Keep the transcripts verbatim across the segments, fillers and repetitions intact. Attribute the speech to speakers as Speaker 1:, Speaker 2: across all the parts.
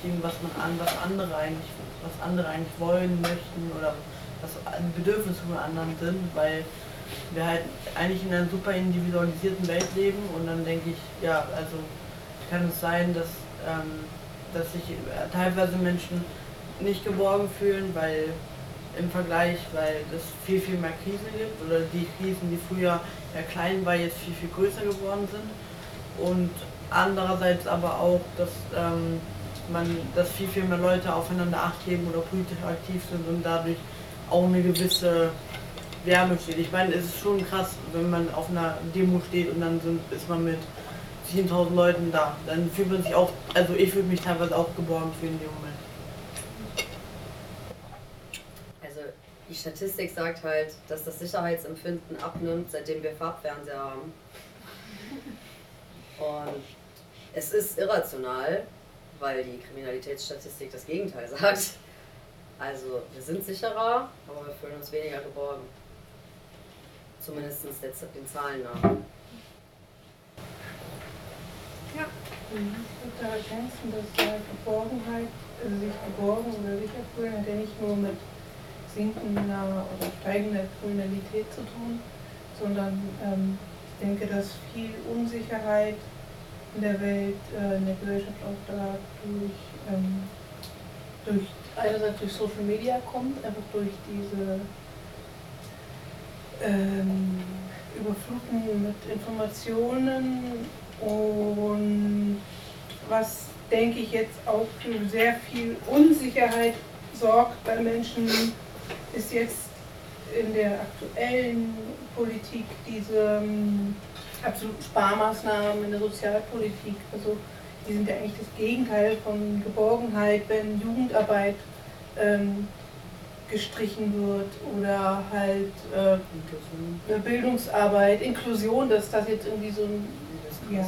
Speaker 1: was man an, was andere eigentlich, was andere eigentlich wollen möchten oder was Bedürfnisse von anderen sind, weil wir halt eigentlich in einer super individualisierten Welt leben und dann denke ich, ja, also kann es sein, dass, ähm, dass sich teilweise Menschen nicht geborgen fühlen, weil im Vergleich, weil es viel, viel mehr Krisen gibt oder die Krisen, die früher ja klein waren, jetzt viel, viel größer geworden sind und andererseits aber auch, dass ähm, man, dass viel, viel mehr Leute aufeinander Acht geben oder politisch aktiv sind und dadurch auch eine gewisse Wärme steht. Ich meine, es ist schon krass, wenn man auf einer Demo steht und dann sind, ist man mit zehntausend Leuten da. Dann fühlt man sich auch, also ich würde mich teilweise auch geborgen fühlen in dem Moment.
Speaker 2: Also die Statistik sagt halt, dass das Sicherheitsempfinden abnimmt, seitdem wir Farbfernseher haben. Und es ist irrational, weil die Kriminalitätsstatistik das Gegenteil sagt. Also wir sind sicherer, aber wir fühlen uns weniger geborgen. Zumindest den Zahlen nach.
Speaker 3: Ja, ich würde da ergänzen, dass äh, Geborgenheit, also sich geborgen oder sicher fühlen, hat ja nicht nur mit sinkender oder steigender Kriminalität zu tun, sondern ähm, ich denke, dass viel Unsicherheit in der Welt, äh, in der Gesellschaft auch da durch, ähm, durch einerseits durch Social Media kommt, einfach durch diese ähm, Überfluten mit Informationen und was, denke ich, jetzt auch für sehr viel Unsicherheit sorgt bei Menschen, ist jetzt in der aktuellen Politik diese ähm, absoluten Sparmaßnahmen in der Sozialpolitik. Also die sind ja eigentlich das Gegenteil von Geborgenheit, wenn Jugendarbeit ähm, gestrichen wird oder halt äh, Bildungsarbeit, Inklusion, dass das jetzt irgendwie so ein, ja,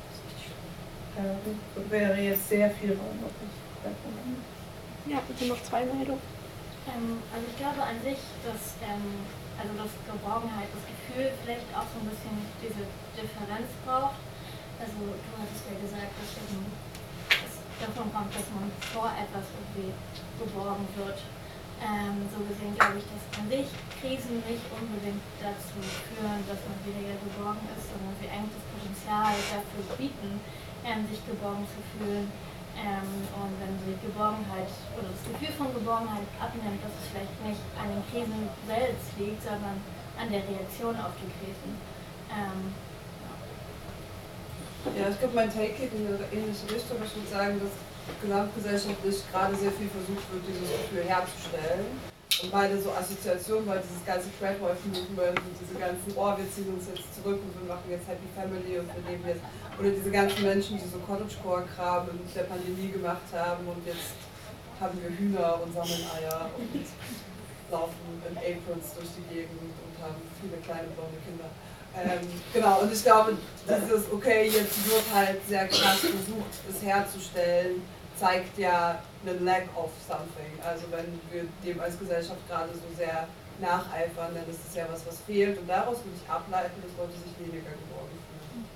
Speaker 3: da wäre jetzt sehr viel Raum.
Speaker 4: Ja, bitte noch zwei Meldungen.
Speaker 5: Ähm, also ich glaube an sich, dass ähm, also das Geborgenheit, das Gefühl vielleicht auch so ein bisschen diese Differenz braucht. Also du hattest ja gesagt, dass eben es davon kommt, dass man vor etwas irgendwie geborgen wird. Ähm, so gesehen glaube ich, dass an sich Krisen nicht unbedingt dazu führen, dass man weniger geborgen ist, sondern sie eigentlich das Potenzial dafür bieten, ähm, sich geborgen zu fühlen. Ähm, und wenn die Geborgenheit oder das Gefühl von Geborgenheit abnimmt, dass es vielleicht nicht an den Krisen selbst liegt, sondern an der Reaktion auf die Krisen. Ähm,
Speaker 6: ja. ja, ich glaube, mein Take geht in eine ähnliche Richtung. Ich würde sagen, dass gesamtgesellschaftlich gerade sehr viel versucht wird, dieses Gefühl herzustellen. Und meine so Assoziation war dieses ganze Crowdwork-Movement und diese ganzen, oh, wir ziehen uns jetzt zurück und wir machen jetzt Happy Family und wir leben jetzt. Oder diese ganzen Menschen, die so Cottagecore-Kram in der Pandemie gemacht haben und jetzt haben wir Hühner und sammeln Eier und laufen in Aprons durch die Gegend und haben viele kleine blonde Kinder. Ähm, genau, und ich glaube, dieses, okay, jetzt wird halt sehr krass versucht, es herzustellen, zeigt ja einen Lack of something. Also wenn wir dem als Gesellschaft gerade so sehr nacheifern, dann ist es ja was, was fehlt. Und daraus würde ich ableiten, dass Leute sich weniger geborgen fühlen.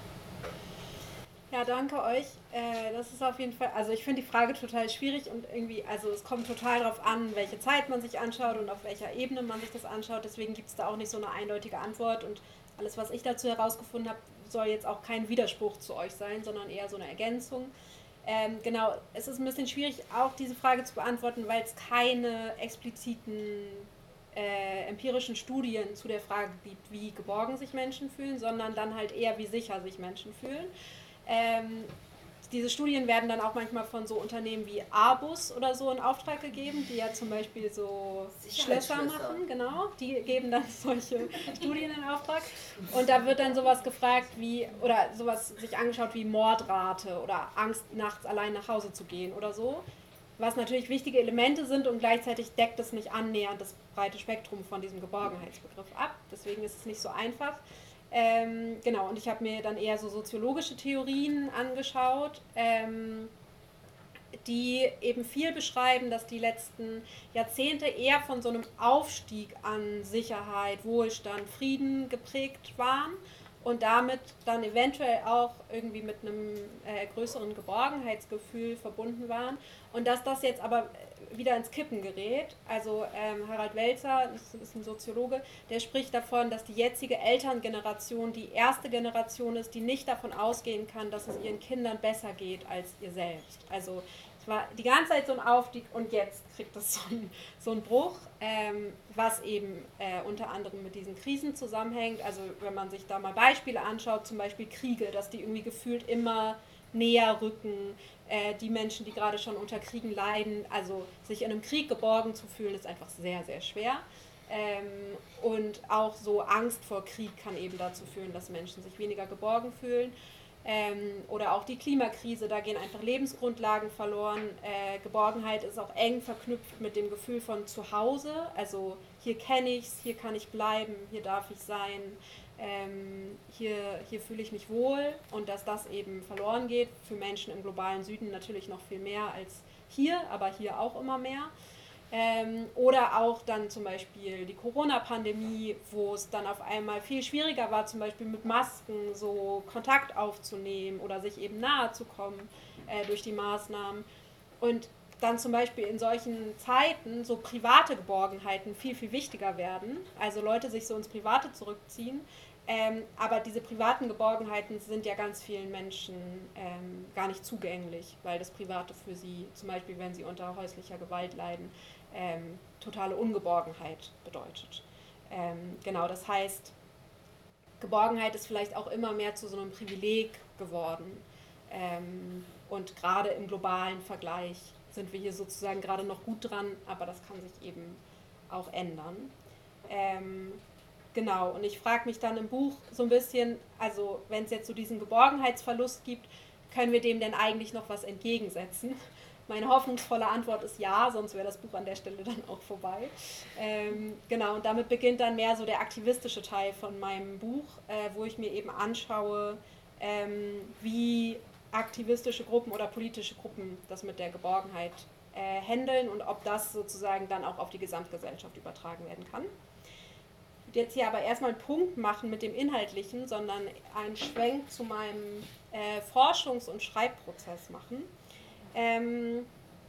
Speaker 4: Ja, danke euch. Äh, das ist auf jeden Fall, also ich finde die Frage total schwierig und irgendwie, also es kommt total darauf an, welche Zeit man sich anschaut und auf welcher Ebene man sich das anschaut. Deswegen gibt es da auch nicht so eine eindeutige Antwort und alles, was ich dazu herausgefunden habe, soll jetzt auch kein Widerspruch zu euch sein, sondern eher so eine Ergänzung. Ähm, genau, es ist ein bisschen schwierig, auch diese Frage zu beantworten, weil es keine expliziten äh, empirischen Studien zu der Frage gibt, wie geborgen sich Menschen fühlen, sondern dann halt eher, wie sicher sich Menschen fühlen. Ähm, diese Studien werden dann auch manchmal von so Unternehmen wie Airbus oder so in Auftrag gegeben, die ja zum Beispiel so Schlösser machen, genau, die geben dann solche Studien in Auftrag und da wird dann sowas gefragt wie, oder sowas sich angeschaut wie Mordrate oder Angst, nachts allein nach Hause zu gehen oder so, was natürlich wichtige Elemente sind und gleichzeitig deckt es nicht annähernd das breite Spektrum von diesem Geborgenheitsbegriff ab, deswegen ist es nicht so einfach. Ähm, genau, und ich habe mir dann eher so soziologische Theorien angeschaut, ähm, die eben viel beschreiben, dass die letzten Jahrzehnte eher von so einem Aufstieg an Sicherheit, Wohlstand, Frieden geprägt waren und damit dann eventuell auch irgendwie mit einem äh, größeren Geborgenheitsgefühl verbunden waren und dass das jetzt aber wieder ins Kippen gerät. Also ähm, Harald Welzer, das ist ein Soziologe, der spricht davon, dass die jetzige Elterngeneration die erste Generation ist, die nicht davon ausgehen kann, dass es ihren Kindern besser geht als ihr selbst. Also es war die ganze Zeit so ein Aufstieg und jetzt kriegt es so einen so einen Bruch, ähm, was eben äh, unter anderem mit diesen Krisen zusammenhängt. Also wenn man sich da mal Beispiele anschaut, zum Beispiel Kriege, dass die irgendwie gefühlt immer näher rücken, äh, die Menschen, die gerade schon unter Kriegen leiden, also sich in einem Krieg geborgen zu fühlen, ist einfach sehr, sehr schwer. Ähm, und auch so Angst vor Krieg kann eben dazu führen, dass Menschen sich weniger geborgen fühlen. Ähm, oder auch die Klimakrise, da gehen einfach Lebensgrundlagen verloren. Äh, Geborgenheit ist auch eng verknüpft mit dem Gefühl von Zuhause, also hier kenne ich es, hier kann ich bleiben, hier darf ich sein, ähm, hier, hier fühle ich mich wohl und dass das eben verloren geht, für Menschen im globalen Süden natürlich noch viel mehr als hier, aber hier auch immer mehr. Ähm, oder auch dann zum Beispiel die Corona-Pandemie, wo es dann auf einmal viel schwieriger war, zum Beispiel mit Masken so Kontakt aufzunehmen oder sich eben nahe zu kommen äh, durch die Maßnahmen. Und dann zum Beispiel in solchen Zeiten so private Geborgenheiten viel, viel wichtiger werden. Also Leute sich so ins Private zurückziehen. Ähm, aber diese privaten Geborgenheiten sind ja ganz vielen Menschen ähm, gar nicht zugänglich, weil das Private für sie, zum Beispiel wenn sie unter häuslicher Gewalt leiden, ähm, totale Ungeborgenheit bedeutet. Ähm, genau, das heißt, Geborgenheit ist vielleicht auch immer mehr zu so einem Privileg geworden. Ähm, und gerade im globalen Vergleich sind wir hier sozusagen gerade noch gut dran, aber das kann sich eben auch ändern. Ähm, Genau, und ich frage mich dann im Buch so ein bisschen, also wenn es jetzt so diesen Geborgenheitsverlust gibt, können wir dem denn eigentlich noch was entgegensetzen? Meine hoffnungsvolle Antwort ist ja, sonst wäre das Buch an der Stelle dann auch vorbei. Ähm, genau, und damit beginnt dann mehr so der aktivistische Teil von meinem Buch, äh, wo ich mir eben anschaue, ähm, wie aktivistische Gruppen oder politische Gruppen das mit der Geborgenheit äh, handeln und ob das sozusagen dann auch auf die Gesamtgesellschaft übertragen werden kann. Ich würde jetzt hier aber erstmal einen Punkt machen mit dem Inhaltlichen, sondern einen Schwenk zu meinem äh, Forschungs- und Schreibprozess machen. Ähm,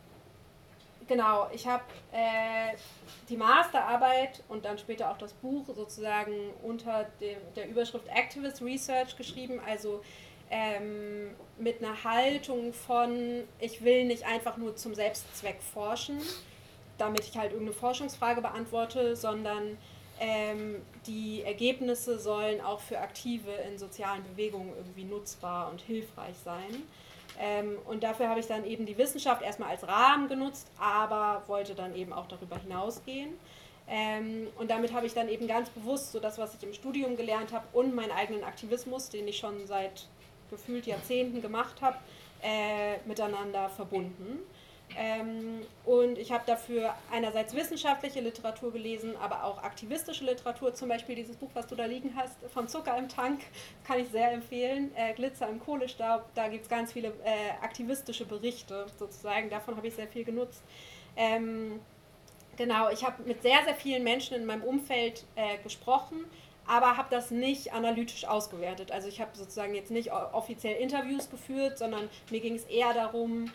Speaker 4: genau, ich habe äh, die Masterarbeit und dann später auch das Buch sozusagen unter dem, der Überschrift Activist Research geschrieben, also ähm, mit einer Haltung von, ich will nicht einfach nur zum Selbstzweck forschen, damit ich halt irgendeine Forschungsfrage beantworte, sondern Ähm, die Ergebnisse sollen auch für Aktive in sozialen Bewegungen irgendwie nutzbar und hilfreich sein. Ähm, und dafür habe ich dann eben die Wissenschaft erstmal als Rahmen genutzt, aber wollte dann eben auch darüber hinausgehen. Ähm, und damit habe ich dann eben ganz bewusst so das, was ich im Studium gelernt habe und meinen eigenen Aktivismus, den ich schon seit gefühlt Jahrzehnten gemacht habe, äh, miteinander verbunden. Ähm, und ich habe dafür einerseits wissenschaftliche Literatur gelesen, aber auch aktivistische Literatur, zum Beispiel dieses Buch, was du da liegen hast, von Zucker im Tank, kann ich sehr empfehlen, äh, Glitzer im Kohlestaub, da gibt es ganz viele äh, aktivistische Berichte sozusagen, davon habe ich sehr viel genutzt. Ähm, genau, ich habe mit sehr, sehr vielen Menschen in meinem Umfeld äh, gesprochen, aber habe das nicht analytisch ausgewertet. Also ich habe sozusagen jetzt nicht offiziell Interviews geführt, sondern mir ging es eher darum,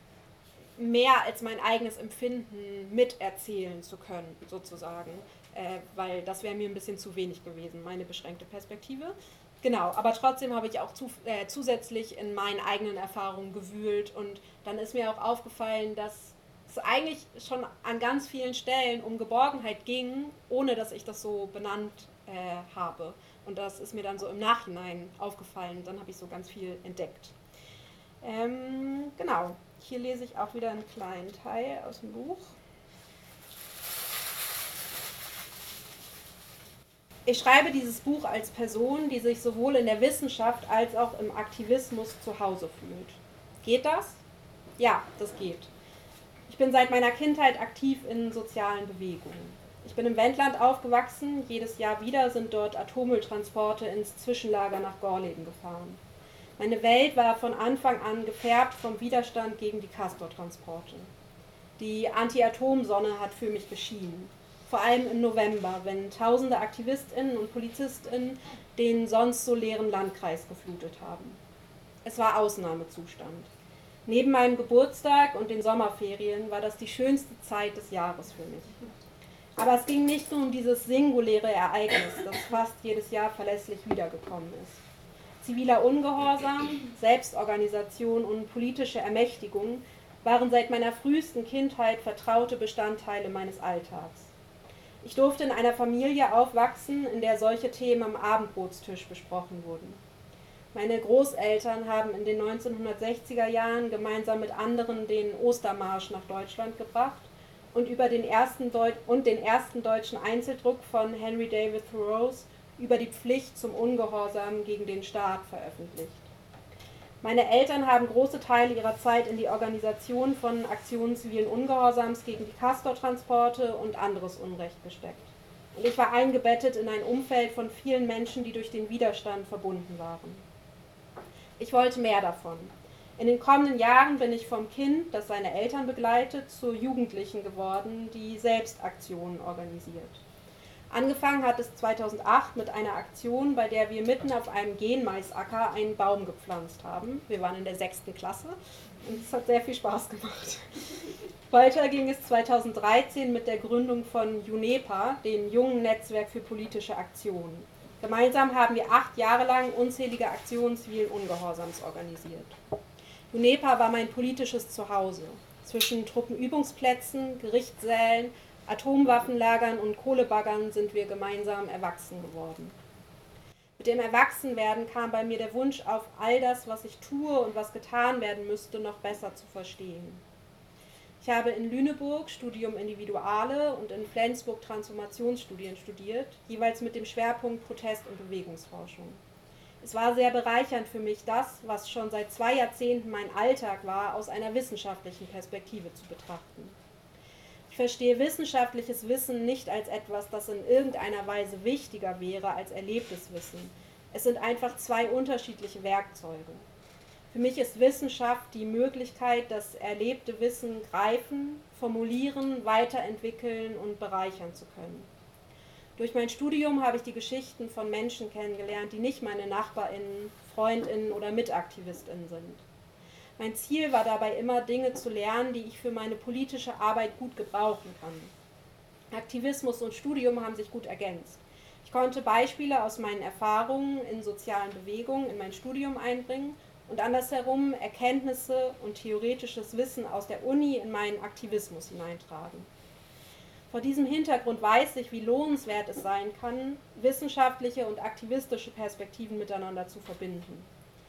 Speaker 4: mehr als mein eigenes Empfinden miterzählen zu können, sozusagen, äh, weil das wäre mir ein bisschen zu wenig gewesen, meine beschränkte Perspektive. Genau, aber trotzdem habe ich auch zu, äh, zusätzlich in meinen eigenen Erfahrungen gewühlt und dann ist mir auch aufgefallen, dass es eigentlich schon an ganz vielen Stellen um Geborgenheit ging, ohne dass ich das so benannt äh, habe. Und das ist mir dann so im Nachhinein aufgefallen, dann habe ich so ganz viel entdeckt. Ähm, genau. Hier lese ich auch wieder einen kleinen Teil aus dem Buch. Ich schreibe dieses Buch als Person, die sich sowohl in der Wissenschaft als auch im Aktivismus zu Hause fühlt. Geht das? Ja, das geht. Ich bin seit meiner Kindheit aktiv in sozialen Bewegungen. Ich bin im Wendland aufgewachsen, jedes Jahr wieder sind dort Atommülltransporte ins Zwischenlager nach Gorleben gefahren. Meine Welt war von Anfang an gefärbt vom Widerstand gegen die Castor-Transporte. Die Anti-Atom-Sonne hat für mich geschienen. vor allem im November, wenn tausende AktivistInnen und PolizistInnen den sonst so leeren Landkreis geflutet haben. Es war Ausnahmezustand. Neben meinem Geburtstag und den Sommerferien war das die schönste Zeit des Jahres für mich. Aber es ging nicht nur um dieses singuläre Ereignis, das fast jedes Jahr verlässlich wiedergekommen ist. Ziviler Ungehorsam, Selbstorganisation und politische Ermächtigung waren seit meiner frühesten Kindheit vertraute Bestandteile meines Alltags. Ich durfte in einer Familie aufwachsen, in der solche Themen am Abendbrotstisch besprochen wurden. Meine Großeltern haben in den neunzehnhundertsechziger Jahren gemeinsam mit anderen den Ostermarsch nach Deutschland gebracht und, über den ersten Deu- und den ersten deutschen Einzeldruck von Henry David Thoreaus über die Pflicht zum Ungehorsam gegen den Staat veröffentlicht. Meine Eltern haben große Teile ihrer Zeit in die Organisation von Aktionen zivilen Ungehorsams gegen die Castortransporte und anderes Unrecht gesteckt. Und ich war eingebettet in ein Umfeld von vielen Menschen, die durch den Widerstand verbunden waren. Ich wollte mehr davon. In den kommenden Jahren bin ich vom Kind, das seine Eltern begleitet, zur Jugendlichen geworden, die selbst Aktionen organisiert. Angefangen hat es zweitausendacht mit einer Aktion, bei der wir mitten auf einem Genmaisacker einen Baum gepflanzt haben. Wir waren in der sechsten Klasse und es hat sehr viel Spaß gemacht. Weiter ging es zweitausenddreizehn mit der Gründung von JUNEPA, dem Jungen Netzwerk für politische Aktionen. Gemeinsam haben wir acht Jahre lang unzählige Aktionen zivilen Ungehorsams organisiert. JUNEPA war mein politisches Zuhause. Zwischen Truppenübungsplätzen, Gerichtssälen, Atomwaffenlagern und Kohlebaggern sind wir gemeinsam erwachsen geworden. Mit dem Erwachsenwerden kam bei mir der Wunsch auf, all das, was ich tue und was getan werden müsste, noch besser zu verstehen. Ich habe in Lüneburg Studium Individuale und in Flensburg Transformationsstudien studiert, jeweils mit dem Schwerpunkt Protest- und Bewegungsforschung. Es war sehr bereichernd für mich, das, was schon seit zwei Jahrzehnten mein Alltag war, aus einer wissenschaftlichen Perspektive zu betrachten. Ich verstehe wissenschaftliches Wissen nicht als etwas, das in irgendeiner Weise wichtiger wäre als erlebtes Wissen. Es sind einfach zwei unterschiedliche Werkzeuge. Für mich ist Wissenschaft die Möglichkeit, das erlebte Wissen greifen, formulieren, weiterentwickeln und bereichern zu können. Durch mein Studium habe ich die Geschichten von Menschen kennengelernt, die nicht meine NachbarInnen, FreundInnen oder MitaktivistInnen sind. Mein Ziel war dabei immer, Dinge zu lernen, die ich für meine politische Arbeit gut gebrauchen kann. Aktivismus und Studium haben sich gut ergänzt. Ich konnte Beispiele aus meinen Erfahrungen in sozialen Bewegungen in mein Studium einbringen und andersherum Erkenntnisse und theoretisches Wissen aus der Uni in meinen Aktivismus hineintragen. Vor diesem Hintergrund weiß ich, wie lohnenswert es sein kann, wissenschaftliche und aktivistische Perspektiven miteinander zu verbinden.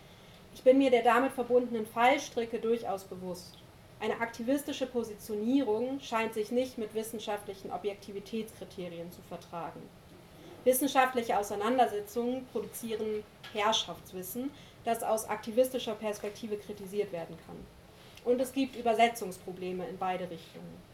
Speaker 4: Ich bin mir der damit verbundenen Fallstricke durchaus bewusst. Eine aktivistische Positionierung scheint sich nicht mit wissenschaftlichen Objektivitätskriterien zu vertragen. Wissenschaftliche Auseinandersetzungen produzieren Herrschaftswissen, das aus aktivistischer Perspektive kritisiert werden kann. Und es gibt Übersetzungsprobleme in beide Richtungen.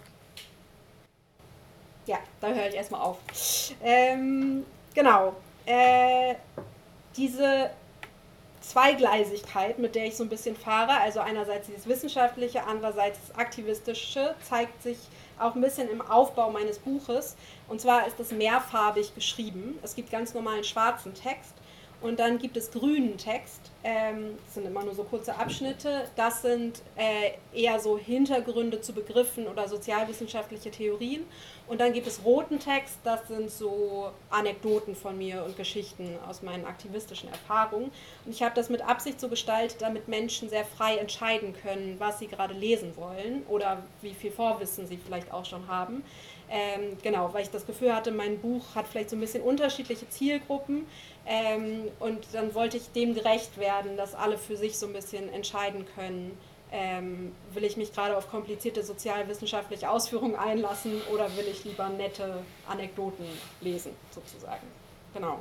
Speaker 4: Ja, da höre ich erstmal auf. Ähm, genau. Äh, diese Zweigleisigkeit, mit der ich so ein bisschen fahre, also einerseits dieses Wissenschaftliche, andererseits das Aktivistische, zeigt sich auch ein bisschen im Aufbau meines Buches. Und zwar ist es mehrfarbig geschrieben. Es gibt ganz normalen schwarzen Text und dann gibt es grünen Text. Ähm, das sind immer nur so kurze Abschnitte. Das sind äh, eher so Hintergründe zu Begriffen oder sozialwissenschaftliche Theorien. Und dann gibt es roten Text, das sind so Anekdoten von mir und Geschichten aus meinen aktivistischen Erfahrungen. Und ich habe das mit Absicht so gestaltet, damit Menschen sehr frei entscheiden können, was sie gerade lesen wollen oder wie viel Vorwissen sie vielleicht auch schon haben. Ähm, genau, weil ich das Gefühl hatte, mein Buch hat vielleicht so ein bisschen unterschiedliche Zielgruppen. Ähm, und dann wollte ich dem gerecht werden, dass alle für sich so ein bisschen entscheiden können, Ähm, will ich mich gerade auf komplizierte sozialwissenschaftliche Ausführungen einlassen oder will ich lieber nette Anekdoten lesen, sozusagen. Genau.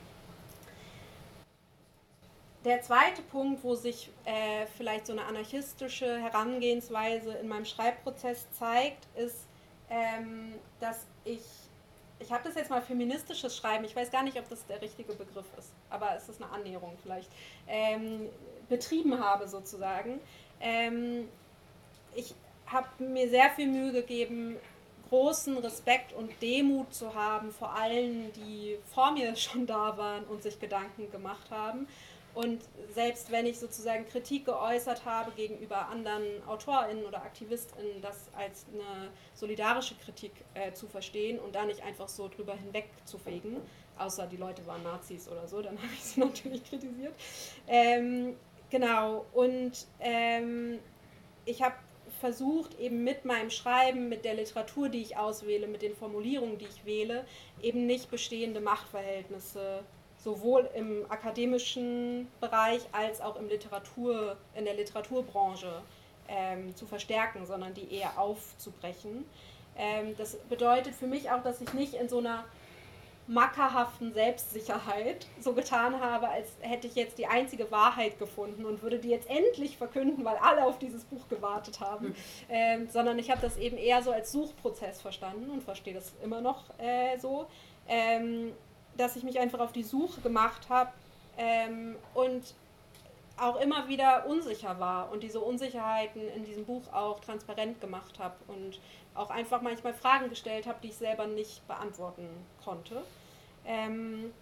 Speaker 4: Der zweite Punkt, wo sich äh, vielleicht so eine anarchistische Herangehensweise in meinem Schreibprozess zeigt, ist, ähm, dass ich, ich habe das jetzt mal feministisches Schreiben, ich weiß gar nicht, ob das der richtige Begriff ist, aber es ist eine Annäherung vielleicht, ähm, betrieben habe sozusagen. Ähm, ich habe mir sehr viel Mühe gegeben, großen Respekt und Demut zu haben vor allen, die vor mir schon da waren und sich Gedanken gemacht haben. Und selbst wenn ich sozusagen Kritik geäußert habe gegenüber anderen AutorInnen oder AktivistInnen, das als eine solidarische Kritik äh, zu verstehen und da nicht einfach so drüber hinweg zu fegen, außer die Leute waren Nazis oder so, dann habe ich sie natürlich kritisiert. Ähm, genau, und ähm, ich habe versucht, eben mit meinem Schreiben, mit der Literatur, die ich auswähle, mit den Formulierungen, die ich wähle, eben nicht bestehende Machtverhältnisse sowohl im akademischen Bereich als auch im Literatur, in der Literaturbranche ähm, zu verstärken, sondern die eher aufzubrechen. Ähm, das bedeutet für mich auch, dass ich nicht in so einer mackerhaften Selbstsicherheit so getan habe, als hätte ich jetzt die einzige Wahrheit gefunden und würde die jetzt endlich verkünden, weil alle auf dieses Buch gewartet haben, mhm. ähm, sondern ich habe das eben eher so als Suchprozess verstanden und verstehe das immer noch äh, so, ähm, dass ich mich einfach auf die Suche gemacht habe ähm, und auch immer wieder unsicher war und diese Unsicherheiten in diesem Buch auch transparent gemacht habe und auch einfach manchmal Fragen gestellt habe, die ich selber nicht beantworten konnte. Ähm,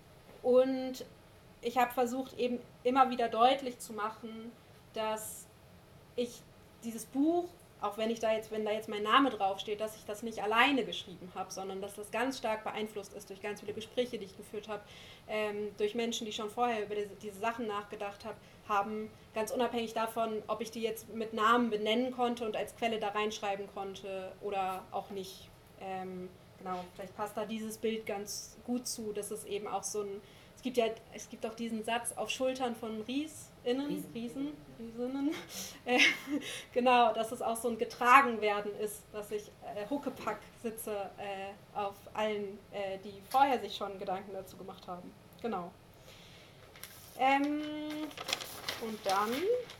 Speaker 4: und ich habe versucht, eben immer wieder deutlich zu machen, dass ich dieses Buch, auch wenn ich da jetzt, wenn da jetzt mein Name draufsteht, dass ich das nicht alleine geschrieben habe, sondern dass das ganz stark beeinflusst ist durch ganz viele Gespräche, die ich geführt habe, ähm, durch Menschen, die schon vorher über diese, diese Sachen nachgedacht hab, haben, ganz unabhängig davon, ob ich die jetzt mit Namen benennen konnte und als Quelle da reinschreiben konnte oder auch nicht. Ähm, genau, vielleicht passt da dieses Bild ganz gut zu, dass es eben auch so ein, es gibt ja, es gibt auch diesen Satz auf Schultern von RiesInnen, Riesen, Riesen, Riesinnen, äh, genau, dass es auch so ein Getragenwerden ist, dass ich äh, Huckepack sitze äh, auf allen, äh, die vorher sich schon Gedanken dazu gemacht haben. Genau. Ähm, und dann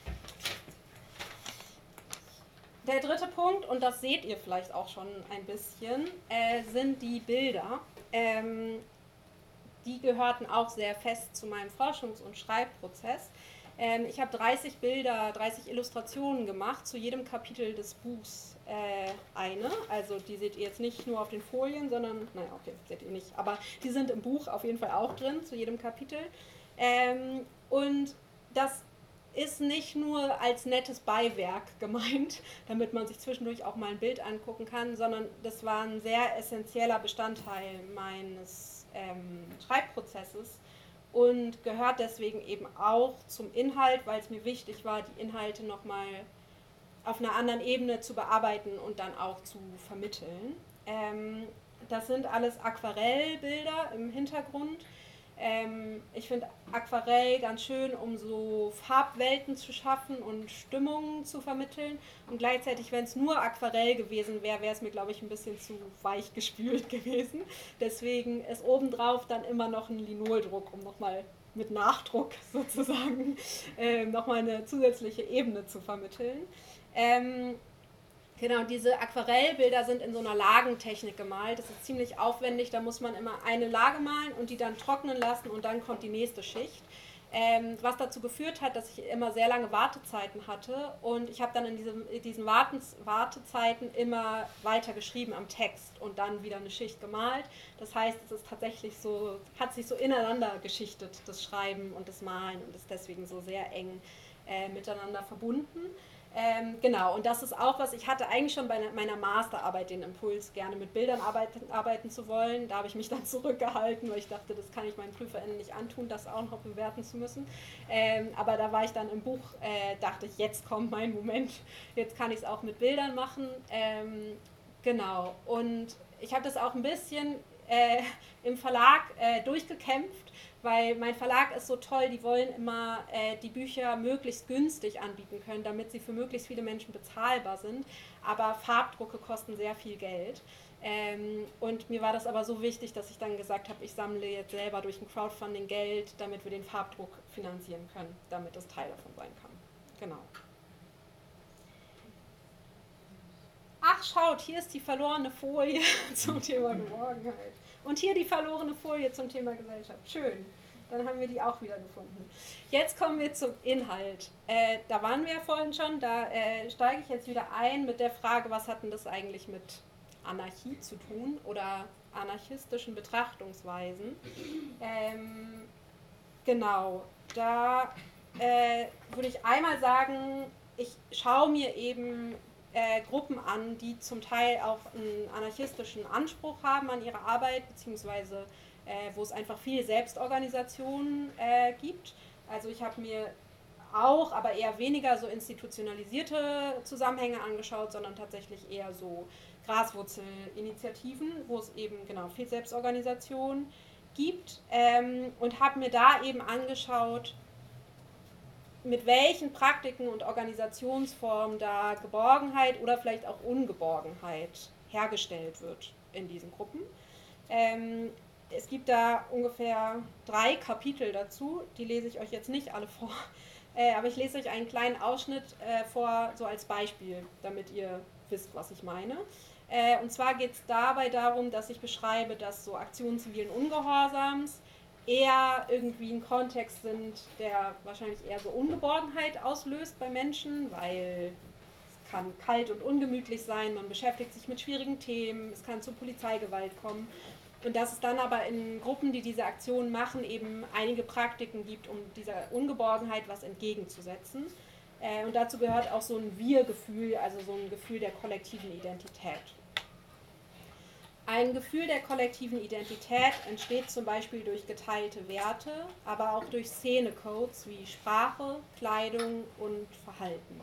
Speaker 4: der dritte Punkt, und das seht ihr vielleicht auch schon ein bisschen, äh, sind die Bilder. Ähm, die gehörten auch sehr fest zu meinem Forschungs- und Schreibprozess. Ähm, ich habe dreißig Bilder, dreißig Illustrationen gemacht, zu jedem Kapitel des Buchs äh, eine. Also die seht ihr jetzt nicht nur auf den Folien, sondern, naja, okay, seht ihr nicht, aber die sind im Buch auf jeden Fall auch drin, zu jedem Kapitel. Ähm, und das ist nicht nur als nettes Beiwerk gemeint, damit man sich zwischendurch auch mal ein Bild angucken kann, sondern das war ein sehr essentieller Bestandteil meines ähm, Schreibprozesses und gehört deswegen eben auch zum Inhalt, weil es mir wichtig war, die Inhalte nochmal auf einer anderen Ebene zu bearbeiten und dann auch zu vermitteln. Ähm, das sind alles Aquarellbilder im Hintergrund. Ähm, ich finde Aquarell ganz schön, um so Farbwelten zu schaffen und Stimmungen zu vermitteln. Und gleichzeitig, wenn es nur Aquarell gewesen wäre, wäre es mir, glaube ich, ein bisschen zu weich gespült gewesen. Deswegen ist obendrauf dann immer noch ein Linoldruck, um nochmal mit Nachdruck sozusagen äh, nochmal eine zusätzliche Ebene zu vermitteln. Ähm, Genau, diese Aquarellbilder sind in so einer Lagentechnik gemalt. Das ist ziemlich aufwendig, da muss man immer eine Lage malen und die dann trocknen lassen und dann kommt die nächste Schicht. Ähm, was dazu geführt hat, dass ich immer sehr lange Wartezeiten hatte und ich habe dann in, diesem, in diesen Wartens, Wartezeiten immer weiter geschrieben am Text und dann wieder eine Schicht gemalt. Das heißt, es ist tatsächlich so, hat sich so ineinander geschichtet, das Schreiben und das Malen und ist deswegen so sehr eng äh, miteinander verbunden. Ähm, genau, und das ist auch was, ich hatte eigentlich schon bei meiner Masterarbeit den Impuls, gerne mit Bildern arbeiten, arbeiten zu wollen. Da habe ich mich dann zurückgehalten, weil ich dachte, das kann ich meinen PrüferInnen nicht antun, das auch noch bewerten zu müssen. Ähm, aber da war ich dann im Buch, äh, dachte ich, jetzt kommt mein Moment, jetzt kann ich es auch mit Bildern machen. Ähm, genau, und ich habe das auch ein bisschen äh, im Verlag äh, durchgekämpft, weil mein Verlag ist so toll, die wollen immer äh, die Bücher möglichst günstig anbieten können, damit sie für möglichst viele Menschen bezahlbar sind. Aber Farbdrucke kosten sehr viel Geld. Ähm, und mir war das aber so wichtig, dass ich dann gesagt habe, ich sammle jetzt selber durch ein Crowdfunding Geld, damit wir den Farbdruck finanzieren können, damit das Teil davon sein kann. Genau. Ach, schaut, hier ist die verlorene Folie zum Thema Geborgenheit. Und hier die verlorene Folie zum Thema Gesellschaft. Schön, dann haben wir die auch wieder gefunden. Jetzt kommen wir zum Inhalt. Äh, da waren wir ja vorhin schon, da äh, steige ich jetzt wieder ein mit der Frage, was hat denn das eigentlich mit Anarchie zu tun oder anarchistischen Betrachtungsweisen. Ähm, genau, da äh, würde ich einmal sagen, ich schaue mir eben äh, Gruppen an, die zum Teil auch einen anarchistischen Anspruch haben an ihre Arbeit, beziehungsweise äh, wo es einfach viel Selbstorganisation äh, gibt. Also ich habe mir auch, aber eher weniger so institutionalisierte Zusammenhänge angeschaut, sondern tatsächlich eher so Graswurzelinitiativen, wo es eben genau viel Selbstorganisation gibt, ähm, und habe mir da eben angeschaut, mit welchen Praktiken und Organisationsformen da Geborgenheit oder vielleicht auch Ungeborgenheit hergestellt wird in diesen Gruppen. Ähm, es gibt da ungefähr drei Kapitel dazu, die lese ich euch jetzt nicht alle vor, äh, aber ich lese euch einen kleinen Ausschnitt äh, vor, so als Beispiel, damit ihr wisst, was ich meine. Äh, und zwar geht es dabei darum, dass ich beschreibe, dass so Aktionen zivilen Ungehorsams eher irgendwie ein Kontext sind, der wahrscheinlich eher so Ungeborgenheit auslöst bei Menschen, weil es kann kalt und ungemütlich sein, man beschäftigt sich mit schwierigen Themen, es kann zu Polizeigewalt kommen. Und dass es dann aber in Gruppen, die diese Aktionen machen, eben einige Praktiken gibt, um dieser Ungeborgenheit was entgegenzusetzen. Äh, und dazu gehört auch so ein Wir-Gefühl, also so ein Gefühl der kollektiven Identität. Ein Gefühl der kollektiven Identität entsteht zum Beispiel durch geteilte Werte, aber auch durch Szenecodes wie Sprache, Kleidung und Verhalten.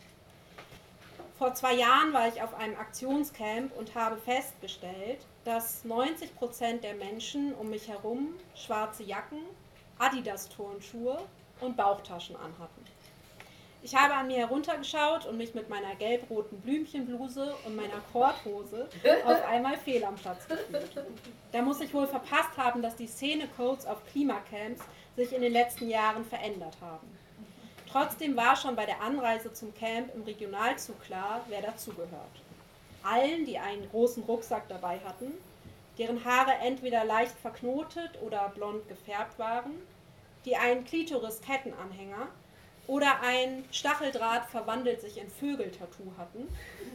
Speaker 4: Vor zwei Jahren war ich auf einem Aktionscamp und habe festgestellt, dass neunzig Prozent der Menschen um mich herum schwarze Jacken, Adidas-Turnschuhe und Bauchtaschen anhatten. Ich habe an mir heruntergeschaut und mich mit meiner gelb-roten Blümchenbluse und meiner Korthose auf einmal fehl am Platz gefühlt. Da muss ich wohl verpasst haben, dass die Szenecodes auf Klimacamps sich in den letzten Jahren verändert haben. Trotzdem war schon bei der Anreise zum Camp im Regionalzug klar, wer dazugehört. Allen, die einen großen Rucksack dabei hatten, deren Haare entweder leicht verknotet oder blond gefärbt waren, die einen Klitoris-Kettenanhänger oder ein Stacheldraht verwandelt sich in Vögel-Tattoo hatten,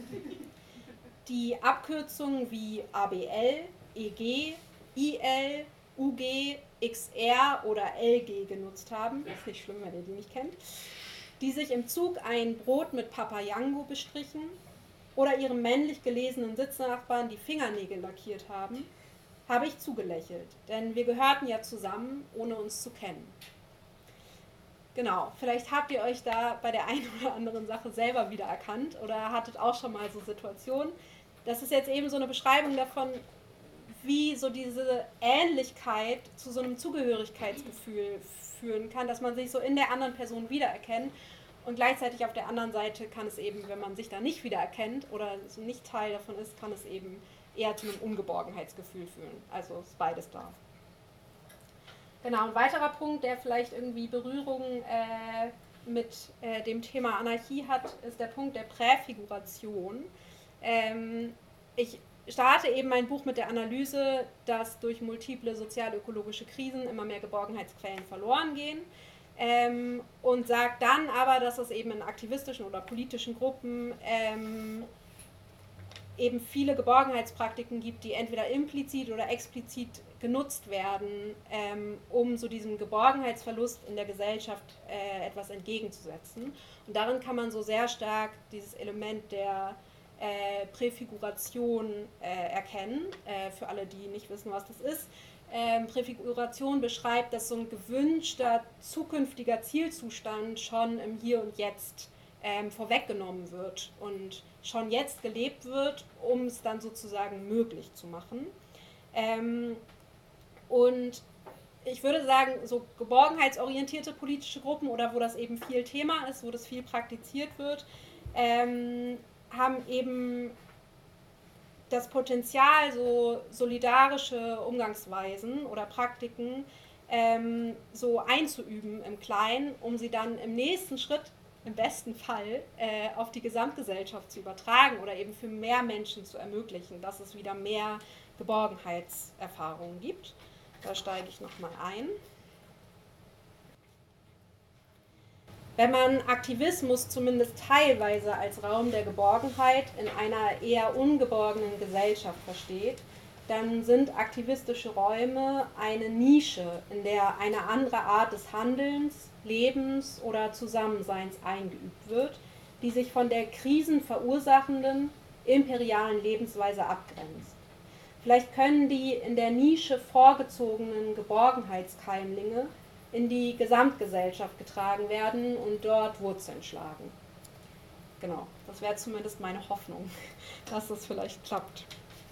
Speaker 4: die Abkürzungen wie A B L, E G, I L, U G, X R oder L G genutzt haben, ist nicht schlimm, wenn ihr die nicht kennt, die sich im Zug ein Brot mit Papayango bestrichen oder ihrem männlich gelesenen Sitznachbarn die Fingernägel lackiert haben, habe ich zugelächelt, denn wir gehörten ja zusammen, ohne uns zu kennen. Genau, vielleicht habt ihr euch da bei der einen oder anderen Sache selber wiedererkannt oder hattet auch schon mal so Situationen. Das ist jetzt eben so eine Beschreibung davon, wie so diese Ähnlichkeit zu so einem Zugehörigkeitsgefühl führen kann, dass man sich so in der anderen Person wiedererkennt und gleichzeitig auf der anderen Seite kann es eben, wenn man sich da nicht wiedererkennt oder so nicht Teil davon ist, kann es eben eher zu einem Ungeborgenheitsgefühl führen. Also ist beides da. Genau, ein weiterer Punkt, der vielleicht irgendwie Berührung äh, mit äh, dem Thema Anarchie hat, ist der Punkt der Präfiguration. Ähm, ich starte eben mein Buch mit der Analyse, dass durch multiple sozial-ökologische Krisen immer mehr Geborgenheitsquellen verloren gehen. Ähm, und sagt dann aber, dass es eben in aktivistischen oder politischen Gruppen ähm, eben viele Geborgenheitspraktiken gibt, die entweder implizit oder explizit genutzt werden, ähm, um so diesem Geborgenheitsverlust in der Gesellschaft äh, etwas entgegenzusetzen. Und darin kann man so sehr stark dieses Element der äh, Präfiguration äh, erkennen, äh, für alle, die nicht wissen, was das ist. Ähm, Präfiguration beschreibt, dass so ein gewünschter zukünftiger Zielzustand schon im Hier und Jetzt ähm, vorweggenommen wird und schon jetzt gelebt wird, um es dann sozusagen möglich zu machen. Ähm, und ich würde sagen, so geborgenheitsorientierte politische Gruppen oder wo das eben viel Thema ist, wo das viel praktiziert wird, ähm, haben eben das Potenzial, so solidarische Umgangsweisen oder Praktiken ähm, so einzuüben im Kleinen, um sie dann im nächsten Schritt, im besten Fall, äh, auf die Gesamtgesellschaft zu übertragen oder eben für mehr Menschen zu ermöglichen, dass es wieder mehr Geborgenheitserfahrungen gibt. Da steige ich nochmal ein. Wenn man Aktivismus zumindest teilweise als Raum der Geborgenheit in einer eher ungeborgenen Gesellschaft versteht, dann sind aktivistische Räume eine Nische, in der eine andere Art des Handelns, Lebens oder Zusammenseins eingeübt wird, die sich von der krisenverursachenden, imperialen Lebensweise abgrenzt. Vielleicht können die in der Nische vorgezogenen Geborgenheitskeimlinge in die Gesamtgesellschaft getragen werden und dort Wurzeln schlagen. Genau, das wäre zumindest meine Hoffnung, dass das vielleicht klappt.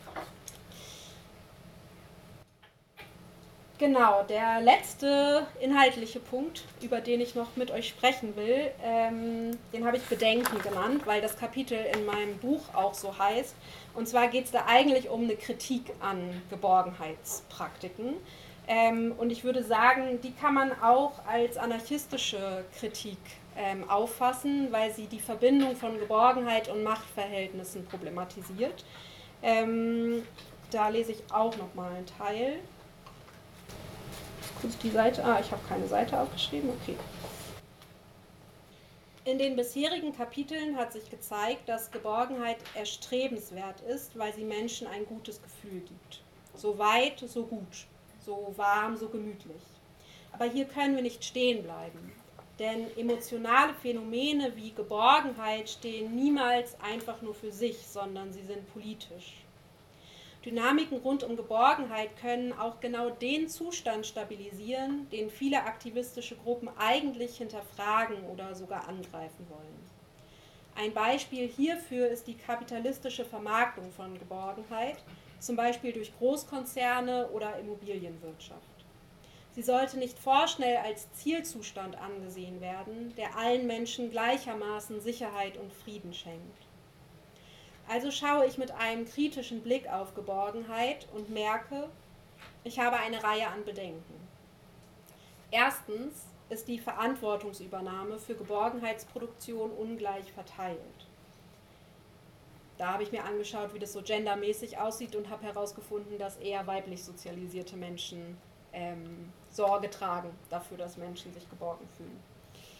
Speaker 4: Genau, der letzte inhaltliche Punkt, über den ich noch mit euch sprechen will, ähm, den habe ich Bedenken genannt, weil das Kapitel in meinem Buch auch so heißt. Und zwar geht es da eigentlich um eine Kritik an Geborgenheitspraktiken. Ähm, und ich würde sagen, die kann man auch als anarchistische Kritik ähm, auffassen, weil sie die Verbindung von Geborgenheit und Machtverhältnissen problematisiert. Ähm, da lese ich auch nochmal einen Teil. Kurz die Seite. Ah, ich habe keine Seite aufgeschrieben. Okay. In den bisherigen Kapiteln hat sich gezeigt, dass Geborgenheit erstrebenswert ist, weil sie Menschen ein gutes Gefühl gibt. So weit, so gut. So warm, so gemütlich. Aber hier können wir nicht stehen bleiben. Denn emotionale Phänomene wie Geborgenheit stehen niemals einfach nur für sich, sondern sie sind politisch. Dynamiken rund um Geborgenheit können auch genau den Zustand stabilisieren, den viele aktivistische Gruppen eigentlich hinterfragen oder sogar angreifen wollen. Ein Beispiel hierfür ist die kapitalistische Vermarktung von Geborgenheit, zum Beispiel durch Großkonzerne oder Immobilienwirtschaft. Sie sollte nicht vorschnell als Zielzustand angesehen werden, der allen Menschen gleichermaßen Sicherheit und Frieden schenkt. Also schaue ich mit einem kritischen Blick auf Geborgenheit und merke, ich habe eine Reihe an Bedenken. Erstens ist die Verantwortungsübernahme für Geborgenheitsproduktion ungleich verteilt. Da habe ich mir angeschaut, wie das so gendermäßig aussieht und habe herausgefunden, dass eher weiblich sozialisierte Menschen ähm, Sorge tragen dafür, dass Menschen sich geborgen fühlen.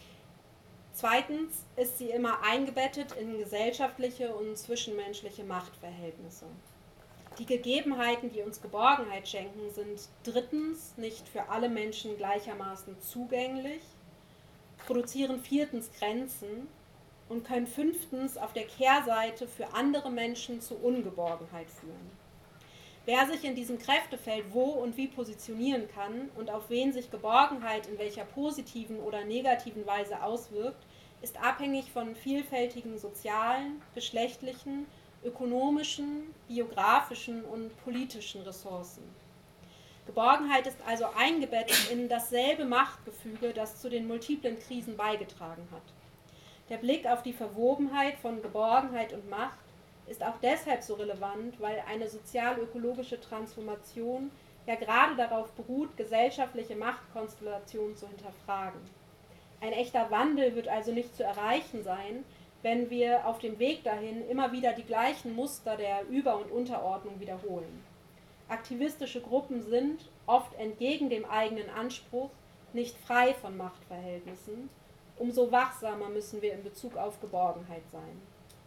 Speaker 4: Zweitens ist sie immer eingebettet in gesellschaftliche und zwischenmenschliche Machtverhältnisse. Die Gegebenheiten, die uns Geborgenheit schenken, sind drittens nicht für alle Menschen gleichermaßen zugänglich, produzieren viertens Grenzen und können fünftens auf der Kehrseite für andere Menschen zu Ungeborgenheit führen. Wer sich in diesem Kräftefeld wo und wie positionieren kann und auf wen sich Geborgenheit in welcher positiven oder negativen Weise auswirkt, ist abhängig von vielfältigen sozialen, geschlechtlichen, ökonomischen, biografischen und politischen Ressourcen. Geborgenheit ist also eingebettet in dasselbe Machtgefüge, das zu den multiplen Krisen beigetragen hat. Der Blick auf die Verwobenheit von Geborgenheit und Macht ist auch deshalb so relevant, weil eine sozial-ökologische Transformation ja gerade darauf beruht, gesellschaftliche Machtkonstellationen zu hinterfragen. Ein echter Wandel wird also nicht zu erreichen sein, wenn wir auf dem Weg dahin immer wieder die gleichen Muster der Über- und Unterordnung wiederholen. Aktivistische Gruppen sind, oft entgegen dem eigenen Anspruch, nicht frei von Machtverhältnissen. Umso wachsamer müssen wir in Bezug auf Geborgenheit sein.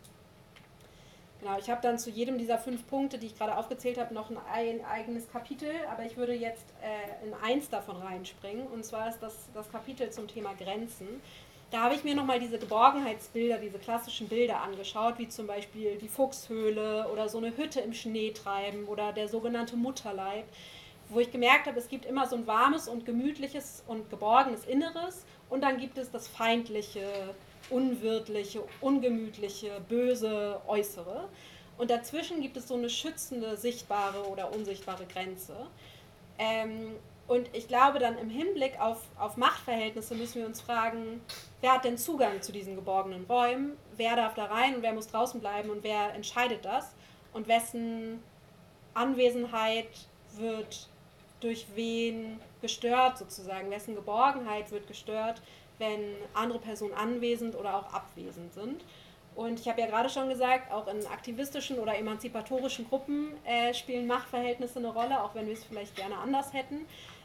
Speaker 4: Genau, ich habe dann zu jedem dieser fünf Punkte, die ich gerade aufgezählt habe, noch ein, ein eigenes Kapitel, aber ich würde jetzt äh, in eins davon reinspringen, und zwar ist das das Kapitel zum Thema Grenzen. Da habe ich mir nochmal diese Geborgenheitsbilder, diese klassischen Bilder angeschaut, wie zum Beispiel die Fuchshöhle oder so eine Hütte im Schnee treiben oder der sogenannte Mutterleib, wo ich gemerkt habe, es gibt immer so ein warmes und gemütliches und geborgenes Inneres und dann gibt es das feindliche, unwirtliche, ungemütliche, böse Äußere. Und dazwischen gibt es so eine schützende, sichtbare oder unsichtbare Grenze. Ähm, und ich glaube dann im Hinblick auf, auf Machtverhältnisse müssen wir uns fragen, wer hat denn Zugang zu diesen geborgenen Räumen, wer darf da rein und wer muss draußen bleiben und wer entscheidet das und wessen Anwesenheit wird durch wen gestört sozusagen, wessen Geborgenheit wird gestört, wenn andere Personen anwesend oder auch abwesend sind. Und ich habe ja gerade schon gesagt, auch in aktivistischen oder emanzipatorischen Gruppen äh, spielen Machtverhältnisse eine Rolle, auch wenn wir es vielleicht gerne anders hätten.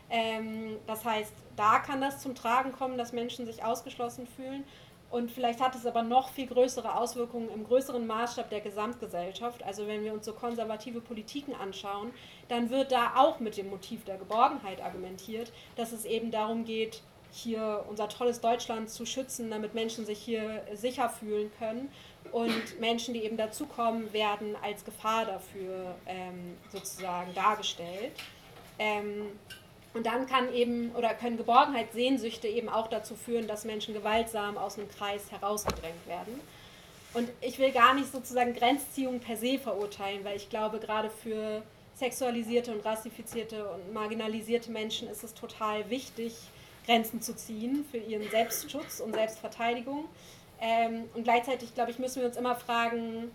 Speaker 4: Ähm, das heißt, da kann das zum Tragen kommen, dass Menschen sich ausgeschlossen fühlen. Und vielleicht hat es aber noch viel größere Auswirkungen im größeren Maßstab der Gesamtgesellschaft. Also wenn wir uns so konservative Politiken anschauen, dann wird da auch mit dem Motiv der Geborgenheit argumentiert, dass es eben darum geht, hier unser tolles Deutschland zu schützen, damit Menschen sich hier sicher fühlen können. Und Menschen, die eben dazukommen, werden als Gefahr dafür ähm, sozusagen dargestellt. Ähm, Und dann kann eben oder können Geborgenheitssehnsüchte eben auch dazu führen, dass Menschen gewaltsam aus einem Kreis herausgedrängt werden. Und ich will gar nicht sozusagen Grenzziehung per se verurteilen, weil ich glaube, gerade für sexualisierte und rassifizierte und marginalisierte Menschen ist es total wichtig, Grenzen zu ziehen für ihren Selbstschutz und Selbstverteidigung. Ähm, und gleichzeitig, glaube ich, müssen wir uns immer fragen,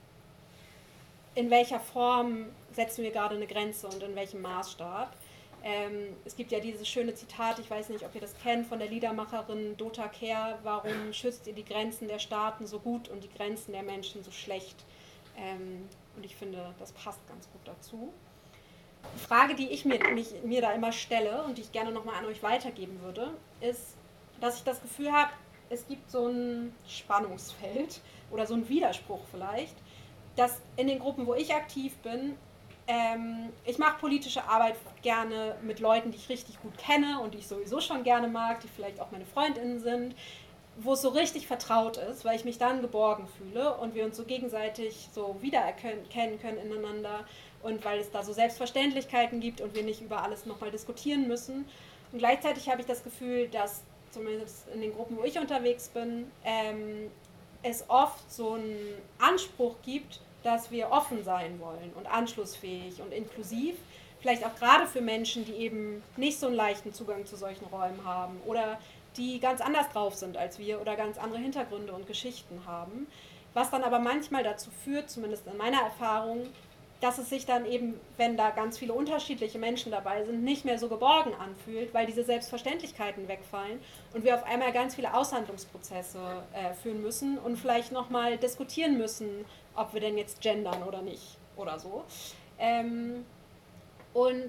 Speaker 4: in welcher Form setzen wir gerade eine Grenze und in welchem Maßstab. Ähm, es gibt ja dieses schöne Zitat, ich weiß nicht, ob ihr das kennt, von der Liedermacherin Dota Kehr, warum schützt ihr die Grenzen der Staaten so gut und die Grenzen der Menschen so schlecht? Ähm, und ich finde, das passt ganz gut dazu. Die Frage, die ich mir, mich, mir da immer stelle und die ich gerne nochmal an euch weitergeben würde, ist, dass ich das Gefühl habe, es gibt so ein Spannungsfeld oder so einen Widerspruch vielleicht, dass in den Gruppen, wo ich aktiv bin, ähm, ich mache politische Arbeit gerne mit Leuten, die ich richtig gut kenne und die ich sowieso schon gerne mag, die vielleicht auch meine FreundInnen sind, wo es so richtig vertraut ist, weil ich mich dann geborgen fühle und wir uns so gegenseitig so wiedererkennen können ineinander und weil es da so Selbstverständlichkeiten gibt und wir nicht über alles nochmal diskutieren müssen. Und gleichzeitig habe ich das Gefühl, dass zumindest in den Gruppen, wo ich unterwegs bin, ähm, es oft so einen Anspruch gibt, dass wir offen sein wollen und anschlussfähig und inklusiv, vielleicht auch gerade für Menschen, die eben nicht so einen leichten Zugang zu solchen Räumen haben oder die ganz anders drauf sind als wir oder ganz andere Hintergründe und Geschichten haben, was dann aber manchmal dazu führt, zumindest in meiner Erfahrung, dass es sich dann eben, wenn da ganz viele unterschiedliche Menschen dabei sind, nicht mehr so geborgen anfühlt, weil diese Selbstverständlichkeiten wegfallen und wir auf einmal ganz viele Aushandlungsprozesse äh, führen müssen und vielleicht nochmal diskutieren müssen, ob wir denn jetzt gendern oder nicht oder so. Ähm, und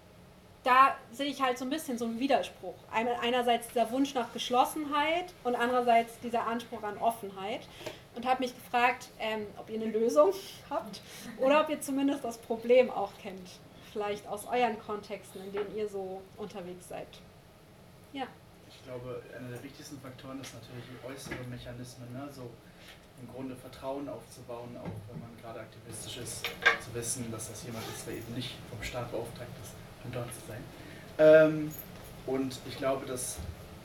Speaker 4: da sehe ich halt so ein bisschen so einen Widerspruch. Einerseits dieser Wunsch nach Geschlossenheit und andererseits dieser Anspruch an Offenheit. Und habe mich gefragt, ähm, ob ihr eine Lösung habt oder ob ihr zumindest das Problem auch kennt. Vielleicht aus euren Kontexten, in denen ihr so unterwegs seid. Ja.
Speaker 7: Ich glaube, einer der wichtigsten Faktoren ist natürlich die äußeren Mechanismen, ne? So im Grunde Vertrauen aufzubauen, auch wenn man gerade aktivistisch ist, zu wissen, dass das jemand ist, der eben nicht vom Staat beauftragt ist, um dort zu sein. Ähm, und ich glaube, dass